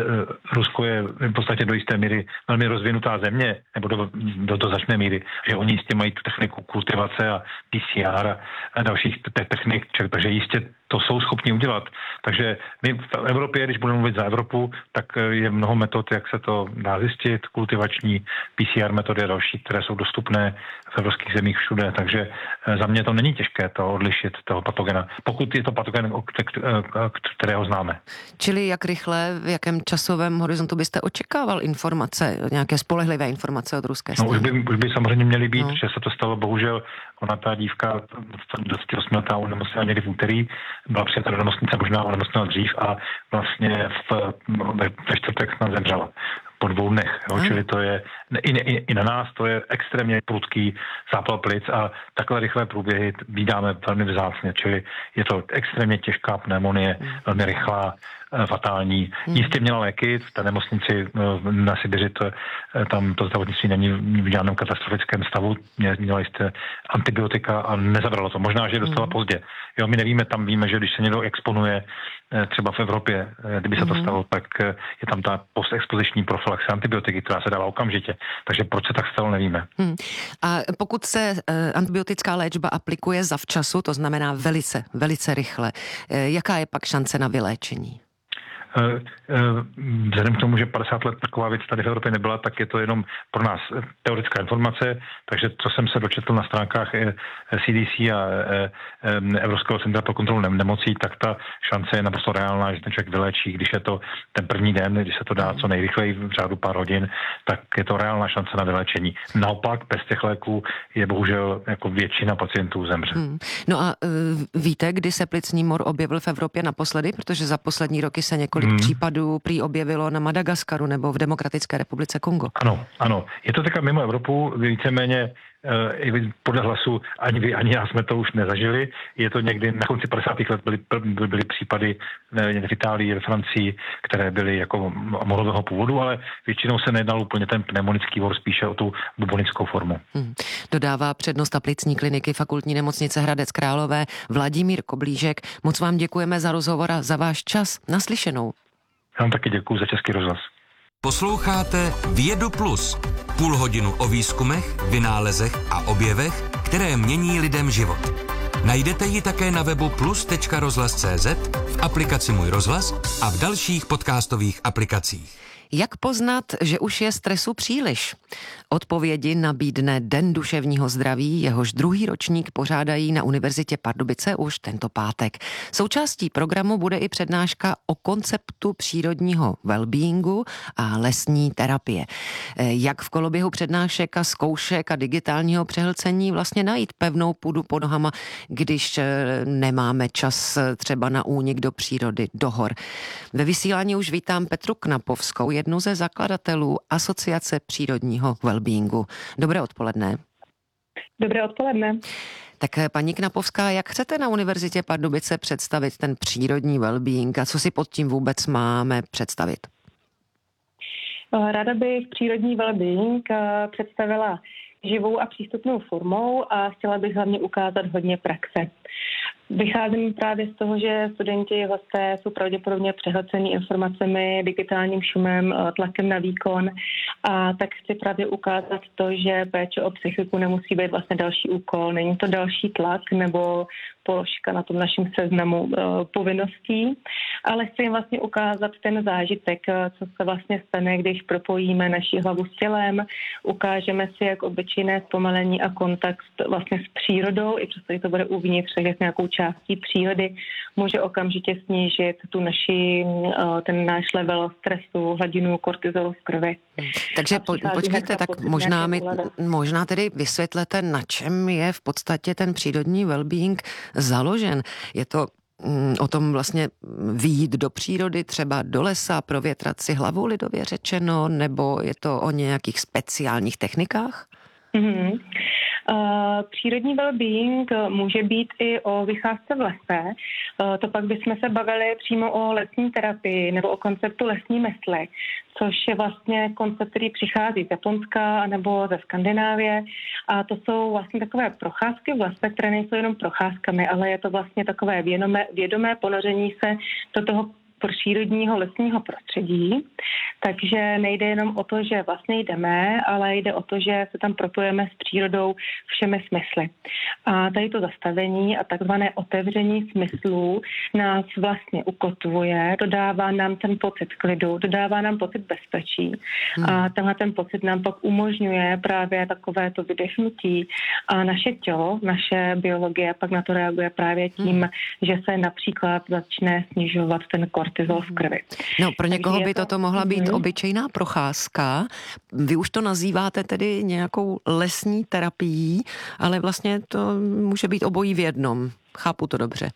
Rusko je v podstatě do jisté míry velmi rozvinutá země, nebo do, do, do značné míry, že oni jistě mají tu techniku kultivace a P C R a dalších technik, takže jistě to jsou schopni udělat. Takže my v Evropě, když budeme mluvit za Evropu, tak je mnoho metod, jak se to dá zjistit, kultivační P C R metody a další, které jsou dostupné v evropských zemích všude. Takže za mě to není těžké to odlišit, toho patogena, pokud je to patogen, kterého známe. Čili jak rychle, v jakém časovém horizontu byste očekával informace, nějaké spolehlivé informace od ruské strany? No, už by, už by samozřejmě měly být, no. že se to stalo, bohužel, ona ta dívka dvacet osm letá onemocněla někdy v úterý, byla přijata do nemocnice, možná onemocněla dřív a vlastně v, ve čtvrtek snad zemřela po dvou dnech, jo, čili to je, i, i, i na nás to je extrémně prudký zápal plic a takhle rychlé průběhy vídáme velmi vzácně, čili je to extrémně těžká pneumonie, velmi rychlá, fatální. Jistě měla léky, v té nemocnici na Sibiři, to, tam to zdravotnictví není v žádném katastrofickém stavu, měla jste antibiotika a nezabralo to. Možná, že je dostala pozdě. Jo, my nevíme, tam víme, že když se někdo exponuje třeba v Evropě, kdyby se to stalo, tak je tam ta postexpoziční profilaxe antibiotiky, která se dává okamžitě. Takže proč se tak stalo, nevíme. Hmm. A pokud se antibiotická léčba aplikuje zavčasu, to znamená velice, velice rychle, jaká je pak šance na vyléčení? Vzhledem k tomu, že padesát let taková věc tady v Evropě nebyla, tak je to jenom pro nás teoretická informace, takže co jsem se dočetl na stránkách C D C a Evropského centra pro kontrolu nemocí, tak ta šance je naprosto reálná, že ten člověk vyléčí, když je to ten první den, když se to dá co nejrychleji v řádu pár hodin, tak je to reálná šance na vyléčení. Naopak bez těch léků je bohužel jako většina pacientů zemře. Hmm. No a uh, víte, kdy se plicní mor objevil v Evropě naposledy? Protože za poslední roky se několik Hmm. případů prý objevilo na Madagaskaru nebo v Demokratické republice Kongo. Ano, ano. Je to teďka mimo Evropu, víceméně e, podle hlasu ani vy, ani já jsme to už nezažili. Je to někdy na konci padesátých let byly, byly, byly případy v Itálii, ve Francii, které byly jako morového původu, ale většinou se nejednalo úplně ten pneumonický mor, spíše o tu bubonickou formu. Hmm. Dodává přednosta plicní kliniky Fakultní nemocnice Hradec Králové Vladimír Koblížek. Moc vám děkujeme za rozhovor a za váš čas. Naslyšenou. Já vám taky děkuju za Český rozhlas. Posloucháte Vědu Plus. Půl hodinu o výzkumech, vynálezech a objevech, které mění lidem život. Najdete ji také na webu plus tečka rozhlas tečka cé zet, v aplikaci Můj rozhlas a v dalších podcastových aplikacích. Jak poznat, že už je stresu příliš? Odpovědi nabídne Den duševního zdraví, jehož druhý ročník pořádají na Univerzitě Pardubice už tento pátek. Součástí programu bude i přednáška o konceptu přírodního wellbeingu a lesní terapie. Jak v koloběhu přednášek a zkoušek a digitálního přehlcení vlastně najít pevnou půdu pod nohama, když nemáme čas třeba na únik do přírody, do hor. Ve vysílání už vítám Petru Knapovskou, jednu ze zakladatelů Asociace přírodního wellbeingu. Dobré odpoledne. Dobré odpoledne. Tak paní Knapovská, jak chcete na Univerzitě Pardubice představit ten přírodní wellbeing a co si pod tím vůbec máme představit? Ráda bych přírodní wellbeing představila živou a přístupnou formou a chtěla bych hlavně ukázat hodně praxe. Vycházím právě z toho, že studenti, hosté jsou pravděpodobně přehlcení informacemi, digitálním šumem, tlakem na výkon a tak chci právě ukázat to, že péče o psychiku nemusí být vlastně další úkol, není to další tlak nebo položka na tom našem seznamu uh, povinností, ale chci jim vlastně ukázat ten zážitek, co se vlastně stane, když propojíme naši hlavu s tělem, ukážeme si, jak obyčejné zpomalení a kontakt vlastně s přírodou, i přesto, že to bude uvnitř, takže s nějakou částí přírody, může okamžitě snížit tu naši, uh, ten náš level stresu, hladinu kortizolu v krvi. Takže po, počkejte, tak možná, mi, možná tedy vysvětlete, na čem je v podstatě ten přírodní wellbeing založen. Je to mm, o tom vlastně vyjít do přírody, třeba do lesa, provětrat si hlavu, lidově řečeno, nebo je to o nějakých speciálních technikách? Mm-hmm. Uh, přírodní wellbeing může být i o vycházce v lese. Uh, to pak bychom se bavili přímo o lesní terapii nebo o konceptu lesní mysli, což je vlastně koncept, který přichází z Japonska nebo ze Skandinávie. A to jsou vlastně takové procházky v lese, které nejsou jenom procházkami, ale je to vlastně takové vědomé, vědomé ponoření se do toho přírodního lesního prostředí. Takže nejde jenom o to, že vlastně jdeme, ale jde o to, že se tam propojeme s přírodou všemi smysly. A tady to zastavení a takzvané otevření smyslů nás vlastně ukotvuje, dodává nám ten pocit klidu, dodává nám pocit bezpečí. Hmm. A tenhle ten pocit nám pak umožňuje právě takovéto vydechnutí. A naše tělo, naše biologie pak na to reaguje právě tím, hmm. že se například začne snižovat ten kortizol v krvi. No, pro někoho Takže by to... toto mohla být mm-hmm. obyčejná procházka. Vy už to nazýváte tedy nějakou lesní terapií, ale vlastně to může být obojí v jednom. Chápu to dobře.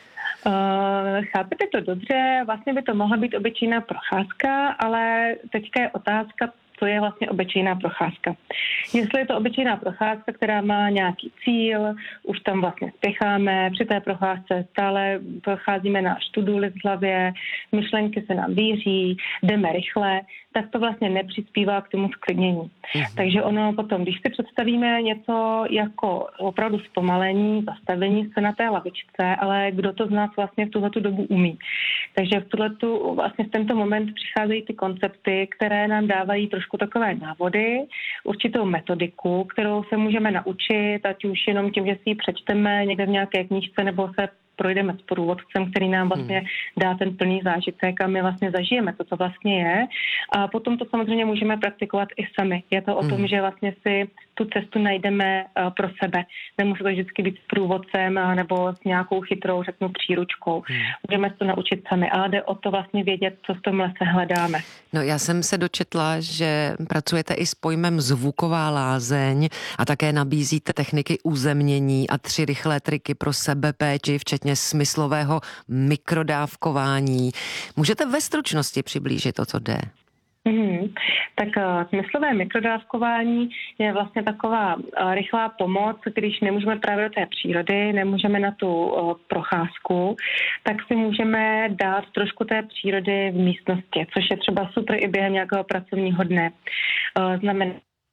Uh, chápete to dobře, vlastně by to mohla být obyčejná procházka, ale teďka je otázka, co je vlastně obyčejná procházka. Jestli je to obyčejná procházka, která má nějaký cíl, už tam vlastně spěcháme, při té procházce stále procházíme náš to-do list v hlavě, myšlenky se nám víří, jdeme rychle, tak to vlastně nepřispívá k tomu sklidnění. Mhm. Takže ono potom, když si představíme něco jako opravdu zpomalení, zastavení se na té lavičce, ale kdo to z nás vlastně v tuhletu dobu umí. Takže v tuhletu, vlastně v tento moment přicházejí ty koncepty, které nám dávají trošku takové návody, určitou metodiku, kterou se můžeme naučit, ať už jenom tím, že si ji přečteme někde v nějaké knížce nebo se projdeme s průvodcem, který nám vlastně dá ten plný zážitek a my vlastně zažijeme to, co vlastně je. A potom to samozřejmě můžeme praktikovat i sami. Je to o tom, hmm. že vlastně si tu cestu najdeme uh, pro sebe. Nemusí to vždycky být s průvodcem uh, nebo s nějakou chytrou, řeknu, příručkou. Hmm. Můžeme se to naučit sami, ale jde o to vlastně vědět, co v tom lese hledáme. No, já jsem se dočetla, že pracujete i s pojmem zvuková lázeň a také nabízíte techniky uzemnění a tři rychlé triky pro sebepéči, včetně smyslového mikrodávkování. Můžete ve stručnosti přiblížit to, co jde? Mm-hmm. Tak uh, smyslové mikrodávkování je vlastně taková uh, rychlá pomoc, když nemůžeme právě do té přírody, nemůžeme na tu uh, procházku, tak si můžeme dát trošku té přírody v místnosti, což je třeba super i během nějakého pracovního dne. Uh, znamená,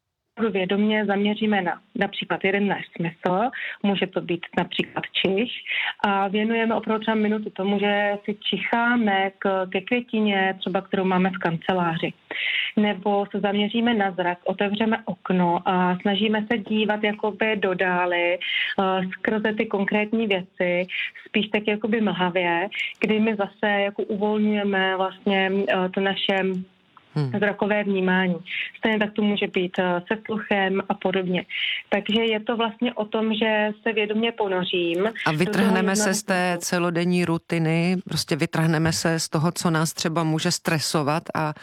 vědomě zaměříme na například jeden náš smysl, může to být například čich a věnujeme opravdu třeba minutu tomu, že si čicháme k, ke květině, třeba kterou máme v kanceláři. Nebo se zaměříme na zrak, otevřeme okno a snažíme se dívat jakoby do dály uh, skrze ty konkrétní věci, spíš tak jakoby mlhavě, kdy my zase jako uvolňujeme vlastně uh, to naše hmm. zrakové vnímání. Stejně tak to může být se sluchem a podobně. Takže je to vlastně o tom, že se vědomě ponořím. A vytrhneme se z té celodenní rutiny, prostě vytrhneme se z toho, co nás třeba může stresovat a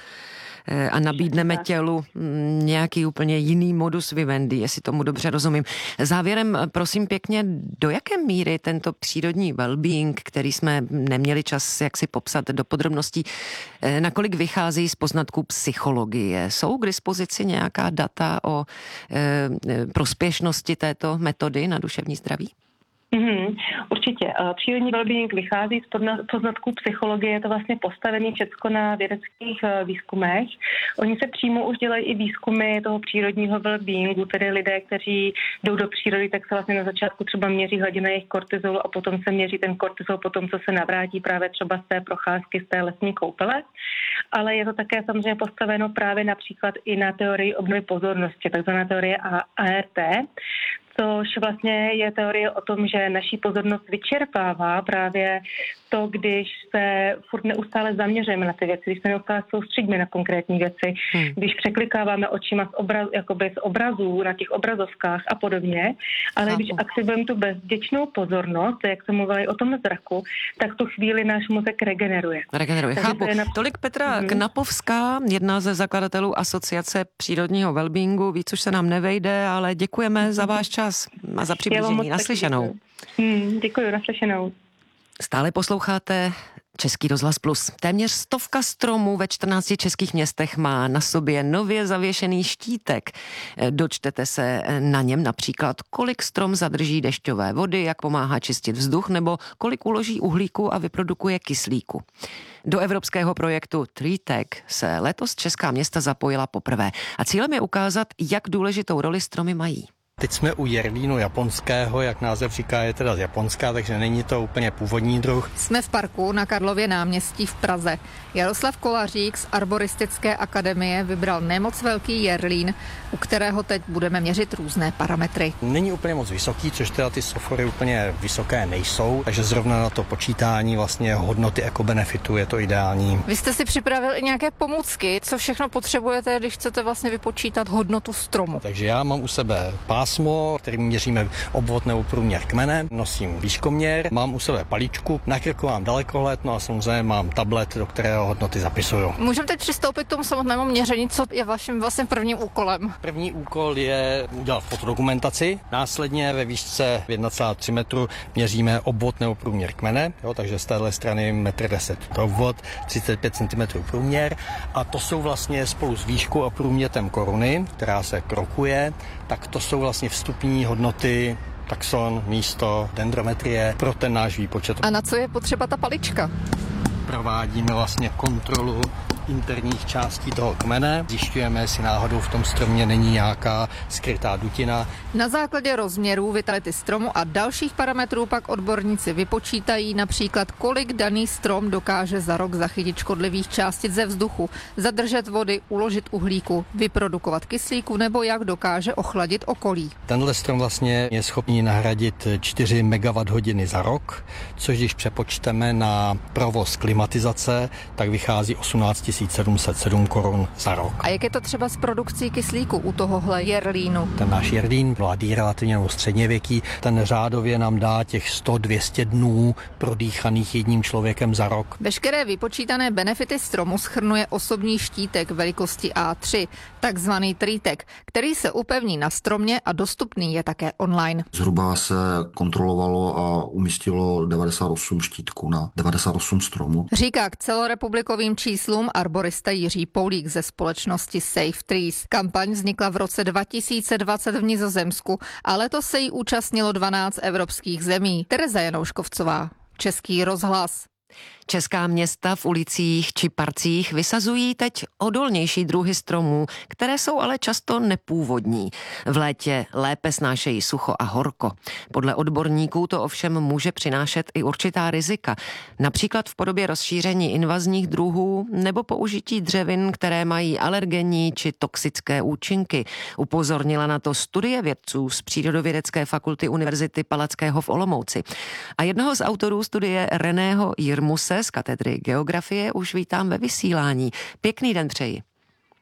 a nabídneme tělu nějaký úplně jiný modus vivendi, jestli tomu dobře rozumím. Závěrem, prosím pěkně, do jaké míry tento přírodní well-being, který jsme neměli čas jak si popsat do podrobností, nakolik vychází z poznatků psychologie? Jsou k dispozici nějaká data o e, prospěšnosti této metody na duševní zdraví? Mm-hmm, určitě. Přírodní wellbeing vychází z poznatků psychologie, je to vlastně postavené všechno na vědeckých výzkumech. Oni se přímo už dělají i výzkumy toho přírodního wellbeingu, tedy lidé, kteří jdou do přírody, tak se vlastně na začátku třeba měří hladina jejich kortizolu a potom se měří ten kortizol potom, co se navrátí právě třeba z té procházky, z té lesní koupele. Ale je to také samozřejmě postaveno právě například i na teorii obnovy pozornosti, takzvaná teorie A R T, což vlastně je teorie o tom, že naší pozornost vyčerpává právě to, když se furt neustále zaměřujeme na ty věci, když se neustále soustředíme na konkrétní věci, hmm. když překlikáváme očima z, obraz, jakoby z obrazů na těch obrazovkách a podobně, ale Chápu. Když aktivujeme tu bezděčnou pozornost, jak se mluvili o tom zraku, tak tu chvíli náš mozek regeneruje. Regeneruje, Takže chápu. Na... Tolik Petra hmm. Knapovská, jedna ze zakladatelů Asociace přírodního wellbeingu. Víc už se nám nevejde, ale děkujeme za váš čas a za přiblížení. Naslyšenou. Hmm, děkuji, naslyšenou. Stále posloucháte Český rozhlas Plus. Téměř stovka stromů ve čtrnácti českých městech má na sobě nově zavěšený štítek. Dočtete se na něm například, kolik strom zadrží dešťové vody, jak pomáhá čistit vzduch, nebo kolik uloží uhlíku a vyprodukuje kyslíku. Do evropského projektu TreeTech se letos česká města zapojila poprvé a cílem je ukázat, jak důležitou roli stromy mají. Teď jsme u jerlínu japonského, jak název říká, je teda z Japonska, takže není to úplně původní druh. Jsme v parku na Karlově náměstí v Praze. Jaroslav Kolařík z Arboristické akademie vybral nemoc velký jerlín, u kterého teď budeme měřit různé parametry. Není úplně moc vysoký, což teda ty sofory úplně vysoké nejsou, takže zrovna na to počítání vlastně hodnoty ekobenefitu je to ideální. Vy jste si připravil i nějaké pomůcky, co všechno potřebujete, když chcete vlastně vypočítat hodnotu stromu. Takže já mám u sebe pásmo, kterým měříme obvod nebo průměr kmene, nosím výškoměr, mám u sebe paličku, na krku mám dalekohled, no a samozřejmě mám tablet, do kterého hodnoty zapisuju. Můžeme teď přistoupit k tomu samotnému měření, co je vaším vlastně prvním úkolem? První úkol je udělat fotodokumentaci, následně ve výšce jedna celá tři metru měříme obvod nebo průměr kmene, jo, takže z téhle strany metr deset to obvod, třicet pět centimetrů průměr a to jsou vlastně spolu s výškou a průměrem koruny, která se krokuje, tak to jsou vlastně vstupní hodnoty taxon, místo, dendrometrie pro ten náš výpočet. A na co je potřeba ta palička? Provádíme vlastně kontrolu interních částí toho kmene. Zjišťujeme, jestli náhodou v tom stromě není nějaká skrytá dutina. Na základě rozměrů, vitality stromu a dalších parametrů pak odborníci vypočítají například, kolik daný strom dokáže za rok zachytit škodlivých částic ze vzduchu, zadržet vody, uložit uhlíku, vyprodukovat kyslíku nebo jak dokáže ochladit okolí. Tenhle strom vlastně je schopný nahradit čtyři megawatt hodiny za rok, což když přepočteme na provoz klimatizace, tak vychází osmnáct tisíc sedm set sedm korun za rok. A jak je to třeba s produkcí kyslíku u tohohle jerlínu? Ten náš jerlín, mladý relativně nebo středněvěký, ten řádově nám dá těch sto až dvě stě dnů prodýchaných jedním člověkem za rok. Veškeré vypočítané benefity stromu shrnuje osobní štítek velikosti A tři, takzvaný TreeTech, který se upevní na stromě a dostupný je také online. Zhruba se kontrolovalo a umístilo devadesát osm štítků na devadesát osm stromů. Říká k celorepublikovým číslům arborista Jiří Poulík ze společnosti Save Trees. Kampaň vznikla v roce dva tisíce dvacet v Nizozemsku a letos se jí účastnilo dvanáct evropských zemí. Tereza Janouškovcová, Český rozhlas. Česká města v ulicích či parcích vysazují teď odolnější druhy stromů, které jsou ale často nepůvodní. V létě lépe snášejí sucho a horko. Podle odborníků to ovšem může přinášet i určitá rizika. Například v podobě rozšíření invazních druhů nebo použití dřevin, které mají alergenní či toxické účinky. Upozornila na to studie vědců z Přírodovědecké fakulty Univerzity Palackého v Olomouci. A jednoho z autorů studie Reného Jirmuse z katedry geografie už vítám ve vysílání. Pěkný den přeji.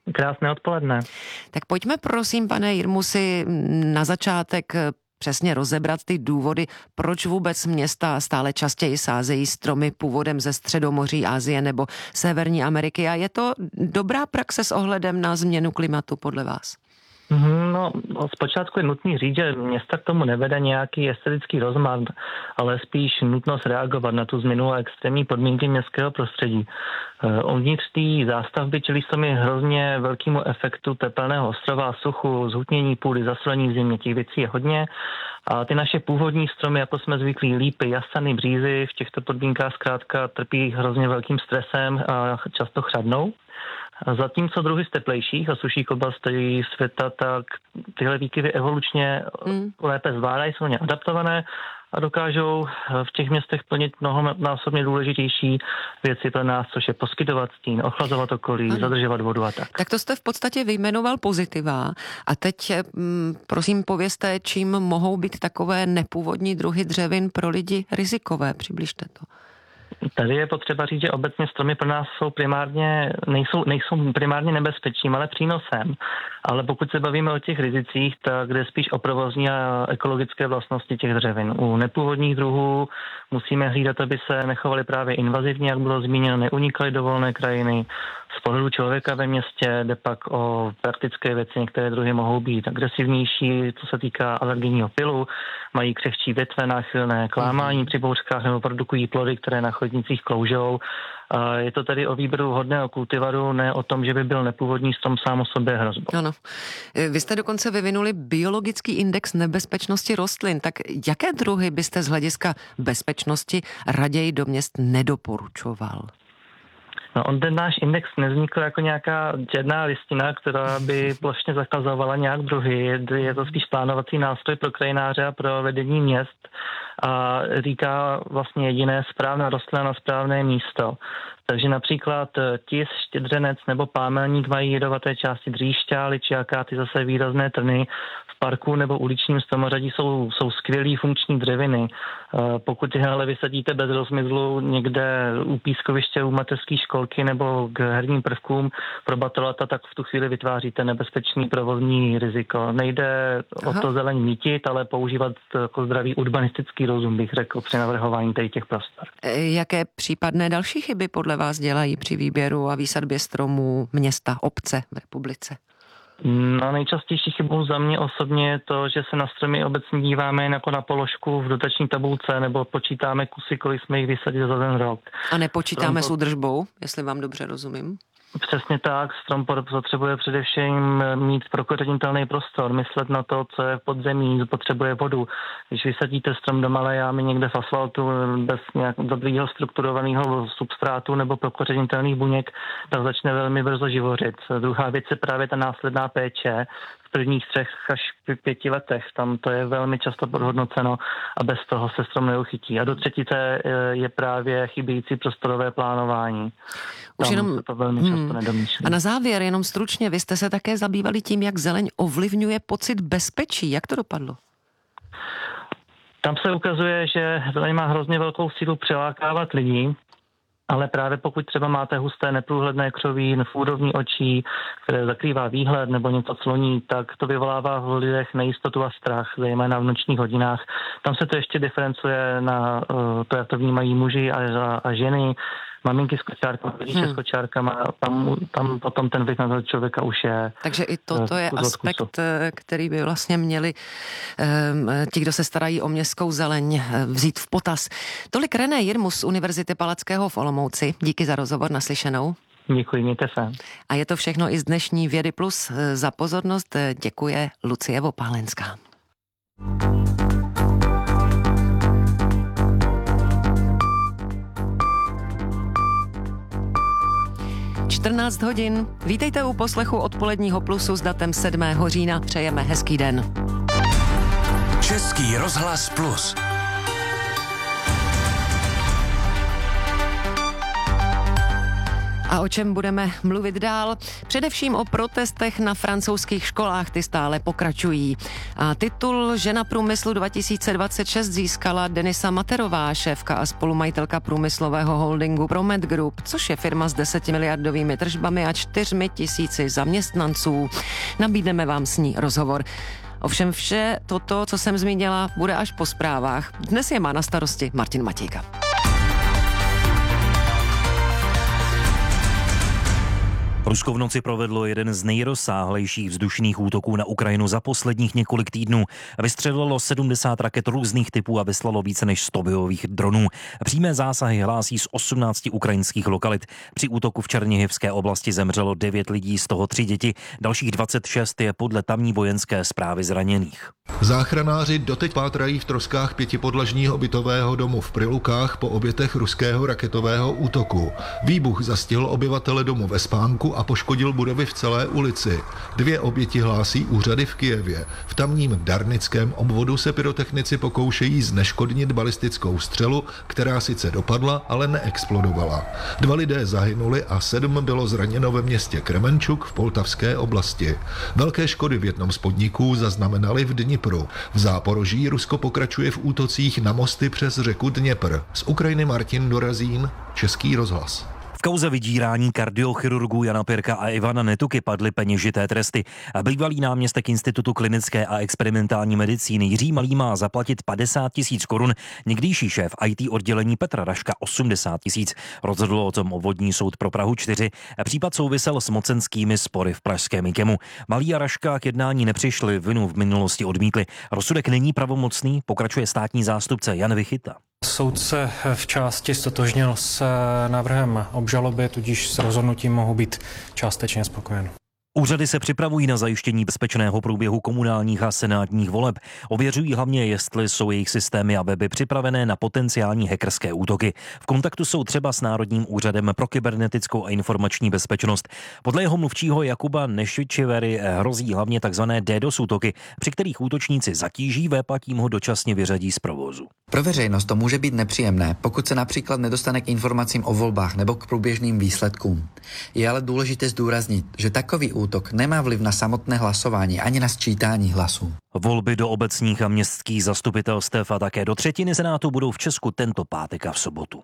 Krásné odpoledne. Tak pojďme prosím, pane Jirmusi, na začátek přesně rozebrat ty důvody, proč vůbec města stále častěji sázejí stromy původem ze Středomoří, Asie nebo Severní Ameriky. A je to dobrá praxe s ohledem na změnu klimatu podle vás? No, zpočátku je nutný říct, že města k tomu nevede nějaký estetický rozmar, ale spíš nutnost reagovat na tu změnu a extrémní podmínky městského prostředí. Uvnitř té zástavby čelí stromy hrozně velkému efektu tepelného ostrova, suchu, zhutnění půdy, zasolení v zimě, těch věcí je hodně. A ty naše původní stromy, jako jsme zvyklí, lípy, jasany, břízy, v těchto podmínkách zkrátka trpí hrozně velkým stresem a často chřadnou. Zatímco druhy z teplejších a suších oblastí světa, tak tyhle výkyvy evolučně mm. lépe zvládají, jsou ně adaptované a dokážou v těch městech plnit mnohonásobně důležitější věci pro nás, což je poskytovat stín, ochlazovat okolí, ano. zadržovat vodu a tak. Tak to jste v podstatě vyjmenoval pozitiva a teď m, prosím povězte, čím mohou být takové nepůvodní druhy dřevin pro lidi rizikové, přibližte to. Tady je potřeba říct, že obecně stromy pro nás jsou primárně, nejsou, nejsou primárně nebezpečím, ale přínosem. Ale pokud se bavíme o těch rizicích, tak jde spíš o provozní a ekologické vlastnosti těch dřevin. U nepůvodních druhů musíme hlídat, aby se nechovaly právě invazivně, jak bylo zmíněno, neunikaly do volné krajiny. Z pohledu člověka ve městě jde pak o praktické věci, některé druhy mohou být agresivnější, co se týká alergenního pilu, mají křehčí větve, náchylné k lámání při bouřkách nebo produkují plody, které na chodnicích kloužou. Je to tedy o výběru hodného kultivaru, ne o tom, že by byl nepůvodní strom sám o sobě hrozbou. Ano. Vy jste dokonce vyvinuli biologický index nebezpečnosti rostlin. Tak jaké druhy byste z hlediska bezpečnosti raději do měst nedoporučoval? No, on ten náš index nevznikl jako nějaká černá listina, která by plošně zakazovala nějak druhy. Je to spíš plánovací nástroj pro krajináře a pro vedení měst a říká vlastně jediné správná rostlina na správné místo. Takže například tis, štědřenec nebo pámelník mají jedovaté části dříšťa, ličiakáty zase výrazné trny. V parku nebo uličním stromořadí jsou, jsou skvělý funkční dřeviny. Pokud je ale vysadíte bez rozmyslu někde u pískoviště, u mateřské školky nebo k herním prvkům pro batolata, tak v tu chvíli vytváříte nebezpečný provozní riziko. Nejde Aha. o to zeleň mítit, ale používat jako zdravý urbanistický rozum, bych řekl, při navrhování tady těch prostor. Jaké případné další chyby podle vás dělají při výběru a výsadbě stromů města, obce v republice? No, nejčastější chybou za mě osobně je to, že se na stromy obecně díváme jen jako na položku v dotační tabulce nebo počítáme kusy, kolik jsme jich vysadili za ten rok. A nepočítáme Strom... s údržbou, jestli vám dobře rozumím? Přesně tak, strom potřebuje především mít prokořenitelný prostor, myslet na to, co je v podzemí, potřebuje vodu. Když vysadíte strom do malé jámy někde v asfaltu bez nějak dobrýho strukturovaného substrátu nebo prokořenitelných buněk, tak začne velmi brzo živořit. Druhá věc je právě ta následná péče v prvních třech až pěti letech. Tam to je velmi často podhodnoceno a bez toho se strom neuchytí. A do třetice je právě chybějící prostorové plánování. Už jenom, to velmi často nedomýšlí. A na závěr, jenom stručně, vy jste se také zabývali tím, jak zeleň ovlivňuje pocit bezpečí. Jak to dopadlo? Tam se ukazuje, že zeleň má hrozně velkou sílu přilákávat lidi, ale právě pokud třeba máte husté neprůhledné křoví, fůrovní očí, které zakrývá výhled nebo něco cloní, tak to vyvolává v lidech nejistotu a strach, zejména v nočních hodinách. Tam se to ještě diferencuje na to, jak to vnímají muži a, a, a ženy, maminky s kočárkama, rodiče hmm. s kočárkama, tam, tam potom ten vliv na toho člověka už je. Takže i toto je aspekt, který by vlastně měli um, ti, kdo se starají o městskou zeleň, vzít v potaz. Tolik René Jirmus z Univerzity Palackého v Olomouci. Díky za rozhovor, naslyšenou. Děkuji, mějte se. A je to všechno i z dnešní Vědy Plus. Za pozornost děkuje Lucie Vopálenská. čtrnáct hodin. Vítejte u poslechu odpoledního Plusu s datem sedmého října. Přejeme hezký den. Český rozhlas Plus. A A o čem budeme mluvit dál? Především o protestech na francouzských školách, ty stále pokračují. A titul Žena průmyslu dva tisíce dvacet šest získala Denisa Materová, šéfka a spolumajitelka průmyslového holdingu Promet Group, což je firma s desetimiliardovými tržbami a čtyřmi tisíci zaměstnanců. Nabídneme vám s ní rozhovor. Ovšem vše toto, co jsem zmínila, bude až po zprávách. Dnes je má na starosti Martin Matějka. Rusko v noci provedlo jeden z nejrozsáhlejších vzdušných útoků na Ukrajinu za posledních několik týdnů. Vystřelilo sedmdesát raket různých typů a vyslalo více než sto bojových dronů. Přímé zásahy hlásí z osmnácti ukrajinských lokalit. Při útoku v Černihivské oblasti zemřelo devět lidí, z toho tři děti. Dalších dvacet šest je podle tamní vojenské správy zraněných. Záchranáři doteď pátrají v troskách pětipodlažního bytového domu v Prilukách po obětech ruského raketového útoku. Výbuch zastihl obyvatele domu ve spánku a poškodil budovy v celé ulici. Dvě oběti hlásí úřady v Kyjevě. V tamním Darnickém obvodu se pyrotechnici pokoušejí zneškodnit balistickou střelu, která sice dopadla, ale neexplodovala. Dva lidé zahynuli a sedm bylo zraněno ve městě Kremenčuk v Poltavské oblasti. Velké škody v jednom z podniků zaznamenali v Dnipru. V Záporoží Rusko pokračuje v útocích na mosty přes řeku Dněpr. Z Ukrajiny Martin Dorazín, Český rozhlas. V kauze vydírání kardiochirurgů Jana Pirka a Ivana Netuky padly peněžité tresty. Bývalý náměstek Institutu klinické a experimentální medicíny Jiří Malý má zaplatit padesát tisíc korun, někdejší šéf í té oddělení Petra Raška osmdesát tisíc. Rozhodl o tom obvodní soud pro Prahu čtyři. Případ souvisel s mocenskými spory v pražském IKEMu. Malý a Raška k jednání nepřišli, vinu v minulosti odmítli. Rozsudek není pravomocný, pokračuje státní zástupce Jan Vichyta. Soud se v části stotožnil s návrhem obžaloby, tudíž s rozhodnutím mohou být částečně spokojen. Úřady se připravují na zajištění bezpečného průběhu komunálních a senátních voleb. Ověřují hlavně, jestli jsou jejich systémy a weby připravené na potenciální hackerské útoky. V kontaktu jsou třeba s Národním úřadem pro kybernetickou a informační bezpečnost. Podle jeho mluvčího Jakuba Nešvičivery hrozí hlavně tzv. DDoS útoky, při kterých útočníci zatíží web a tím ho dočasně vyřadí z provozu. Pro veřejnost to může být nepříjemné, pokud se například nedostane k informacím o volbách nebo k průběžným výsledkům. Je ale důležité zdůraznit, že takový útok nemá vliv na samotné hlasování ani na sčítání hlasů. Volby do obecních a městských zastupitelstev a také do třetiny senátu budou v Česku tento pátek a v sobotu.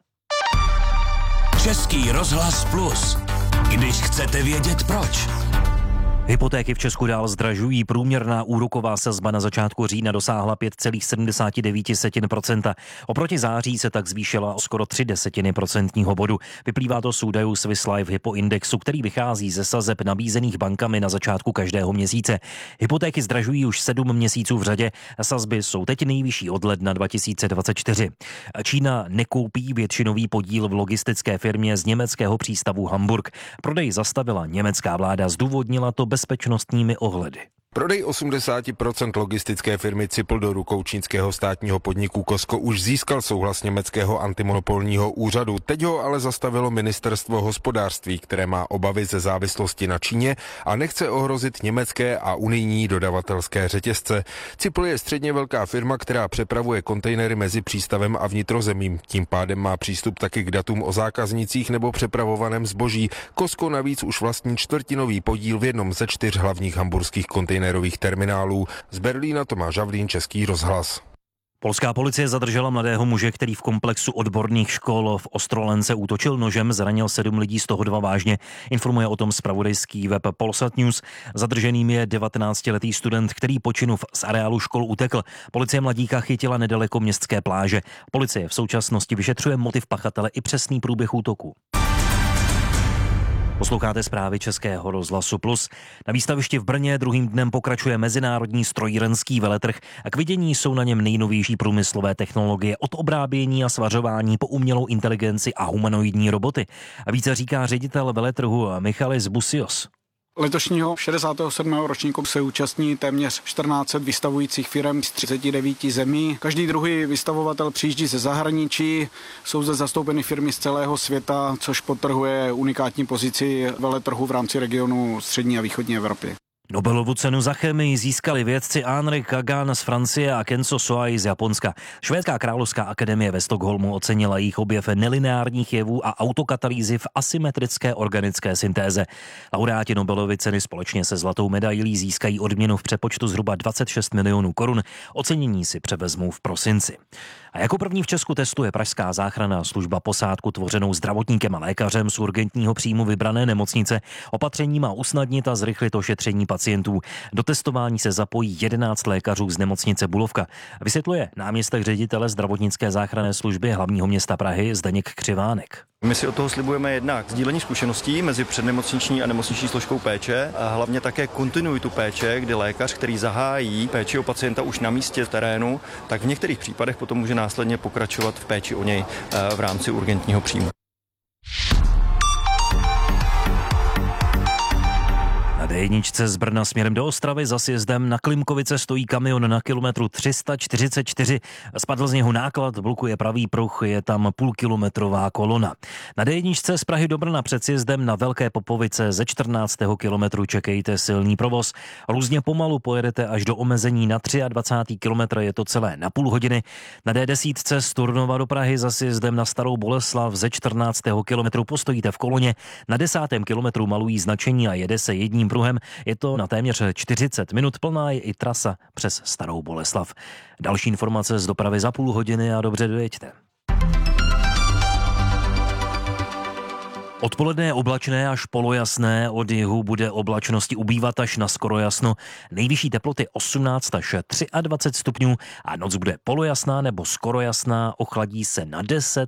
Český rozhlas plus. Když chcete vědět proč. Hypotéky v Česku dál zdražují. Průměrná úroková sazba na začátku října dosáhla pět celá sedmdesát devět procenta. Oproti září se tak zvýšila o skoro tři desetiny procentního bodu. Vyplývá to z údajů Swiss Life Hypo Indexu, který vychází ze sazeb nabízených bankami na začátku každého měsíce. Hypotéky zdražují už sedm měsíců v řadě. Sazby jsou teď nejvyšší od ledna dva tisíce dvacet čtyři. Čína nekoupí většinový podíl v logistické firmě z německého přístavu Hamburg. Prodej zastavila německá vláda, zdůvodnila to bezpečnostními ohledy. Prodej osmdesát procent logistické firmy Cipl do rukou čínského státního podniku Costco už získal souhlas německého antimonopolního úřadu. Teď ho ale zastavilo ministerstvo hospodářství, které má obavy ze závislosti na Číně a nechce ohrozit německé a unijní dodavatelské řetězce. Cipl je středně velká firma, která přepravuje kontejnery mezi přístavem a vnitrozemím. Tím pádem má přístup taky k datům o zákaznicích nebo přepravovaném zboží. Costco navíc už vlastní čtvrtinový podíl v jednom ze čtyř hlavních hamburských kontejnerů. terminálů. Z Berlína Tomáš Havlín, Český rozhlas. Polská policie zadržela mladého muže, který v komplexu odborných škol v Ostrolence útočil nožem, zranil sedm lidí, z toho dva vážně. Informuje o tom zpravodajský web Polsat News. Zadrženým je devatenáctiletý student, který po činu z areálu škol utekl. Policie mladíka chytila nedaleko městské pláže. Policie v současnosti vyšetřuje motiv pachatele i přesný průběh útoku. Posloucháte zprávy Českého rozhlasu Plus. Na výstavišti v Brně druhým dnem pokračuje mezinárodní strojírenský veletrh a k vidění jsou na něm nejnovější průmyslové technologie od obrábění a svařování po umělou inteligenci a humanoidní roboty. A více říká ředitel veletrhu Michalis Busios. Letošního šedesátého sedmého ročníku se účastní téměř čtrnáct set vystavujících firem z třiceti devíti zemí. Každý druhý vystavovatel přijíždí ze zahraničí, jsou zde zastoupeny firmy z celého světa, což podtrhuje unikátní pozici veletrhu v rámci regionu střední a východní Evropy. Nobelovu cenu za chemii získali vědci Henri Kagan z Francie a Kenzo Soai z Japonska. Švédská královská akademie ve Stockholmu ocenila jejich objev nelineárních jevů a autokatalýzy v asymetrické organické syntéze. Laureáti Nobelovy ceny společně se zlatou medailí získají odměnu v přepočtu zhruba dvacet šest milionů korun. Ocenění si převezmou v prosinci. A jako první v Česku testuje pražská záchranná služba posádku tvořenou zdravotníkem a lékařem z urgentního příjmu vybrané nemocnice. Opatření má usnadnit a zrychlit ošetření pacientů. Do testování se zapojí jedenáct lékařů z nemocnice Bulovka. Vysvětluje náměstek ředitele zdravotnické záchranné služby hlavního města Prahy Zdeněk Křivánek. My si od toho slibujeme jednak sdílení zkušeností mezi přednemocniční a nemocniční složkou péče a hlavně také kontinuitu péče, kdy lékař, který zahájí péči o pacienta už na místě v terénu, tak v některých případech potom může následně pokračovat v péči o něj v rámci urgentního příjmu. Na dé jedna z Brna směrem do Ostravy za sjezdem na Klimkovice stojí kamion na kilometru tři sta čtyřicet čtyři. Spadl z něho náklad, blokuje pravý pruh, je tam půlkilometrová kolona. Na dé jedna z Prahy do Brna před sjezdem na Velké Popovice ze čtrnáctého kilometru čekejte silný provoz. Různě pomalu pojedete až do omezení na dvacátého třetího kilometru, je to celé na půl hodiny. Na dé deset z Turnova do Prahy za sjezdem na Starou Boleslav ze čtrnáctého kilometru postojíte v koloně. Na desátém kilometru malují značení a jede se jedním pruhem. Je to na téměř čtyřicet minut, plná je i trasa přes Starou Boleslav. Další informace z dopravy za půl hodiny a dobře dojeďte. Odpoledne je oblačné až polojasné, od jihu bude oblačnosti ubývat až na skoro jasno. Nejvyšší teploty osmnáct až dvacet tři stupňů a noc bude polojasná nebo skoro jasná, ochladí se na deset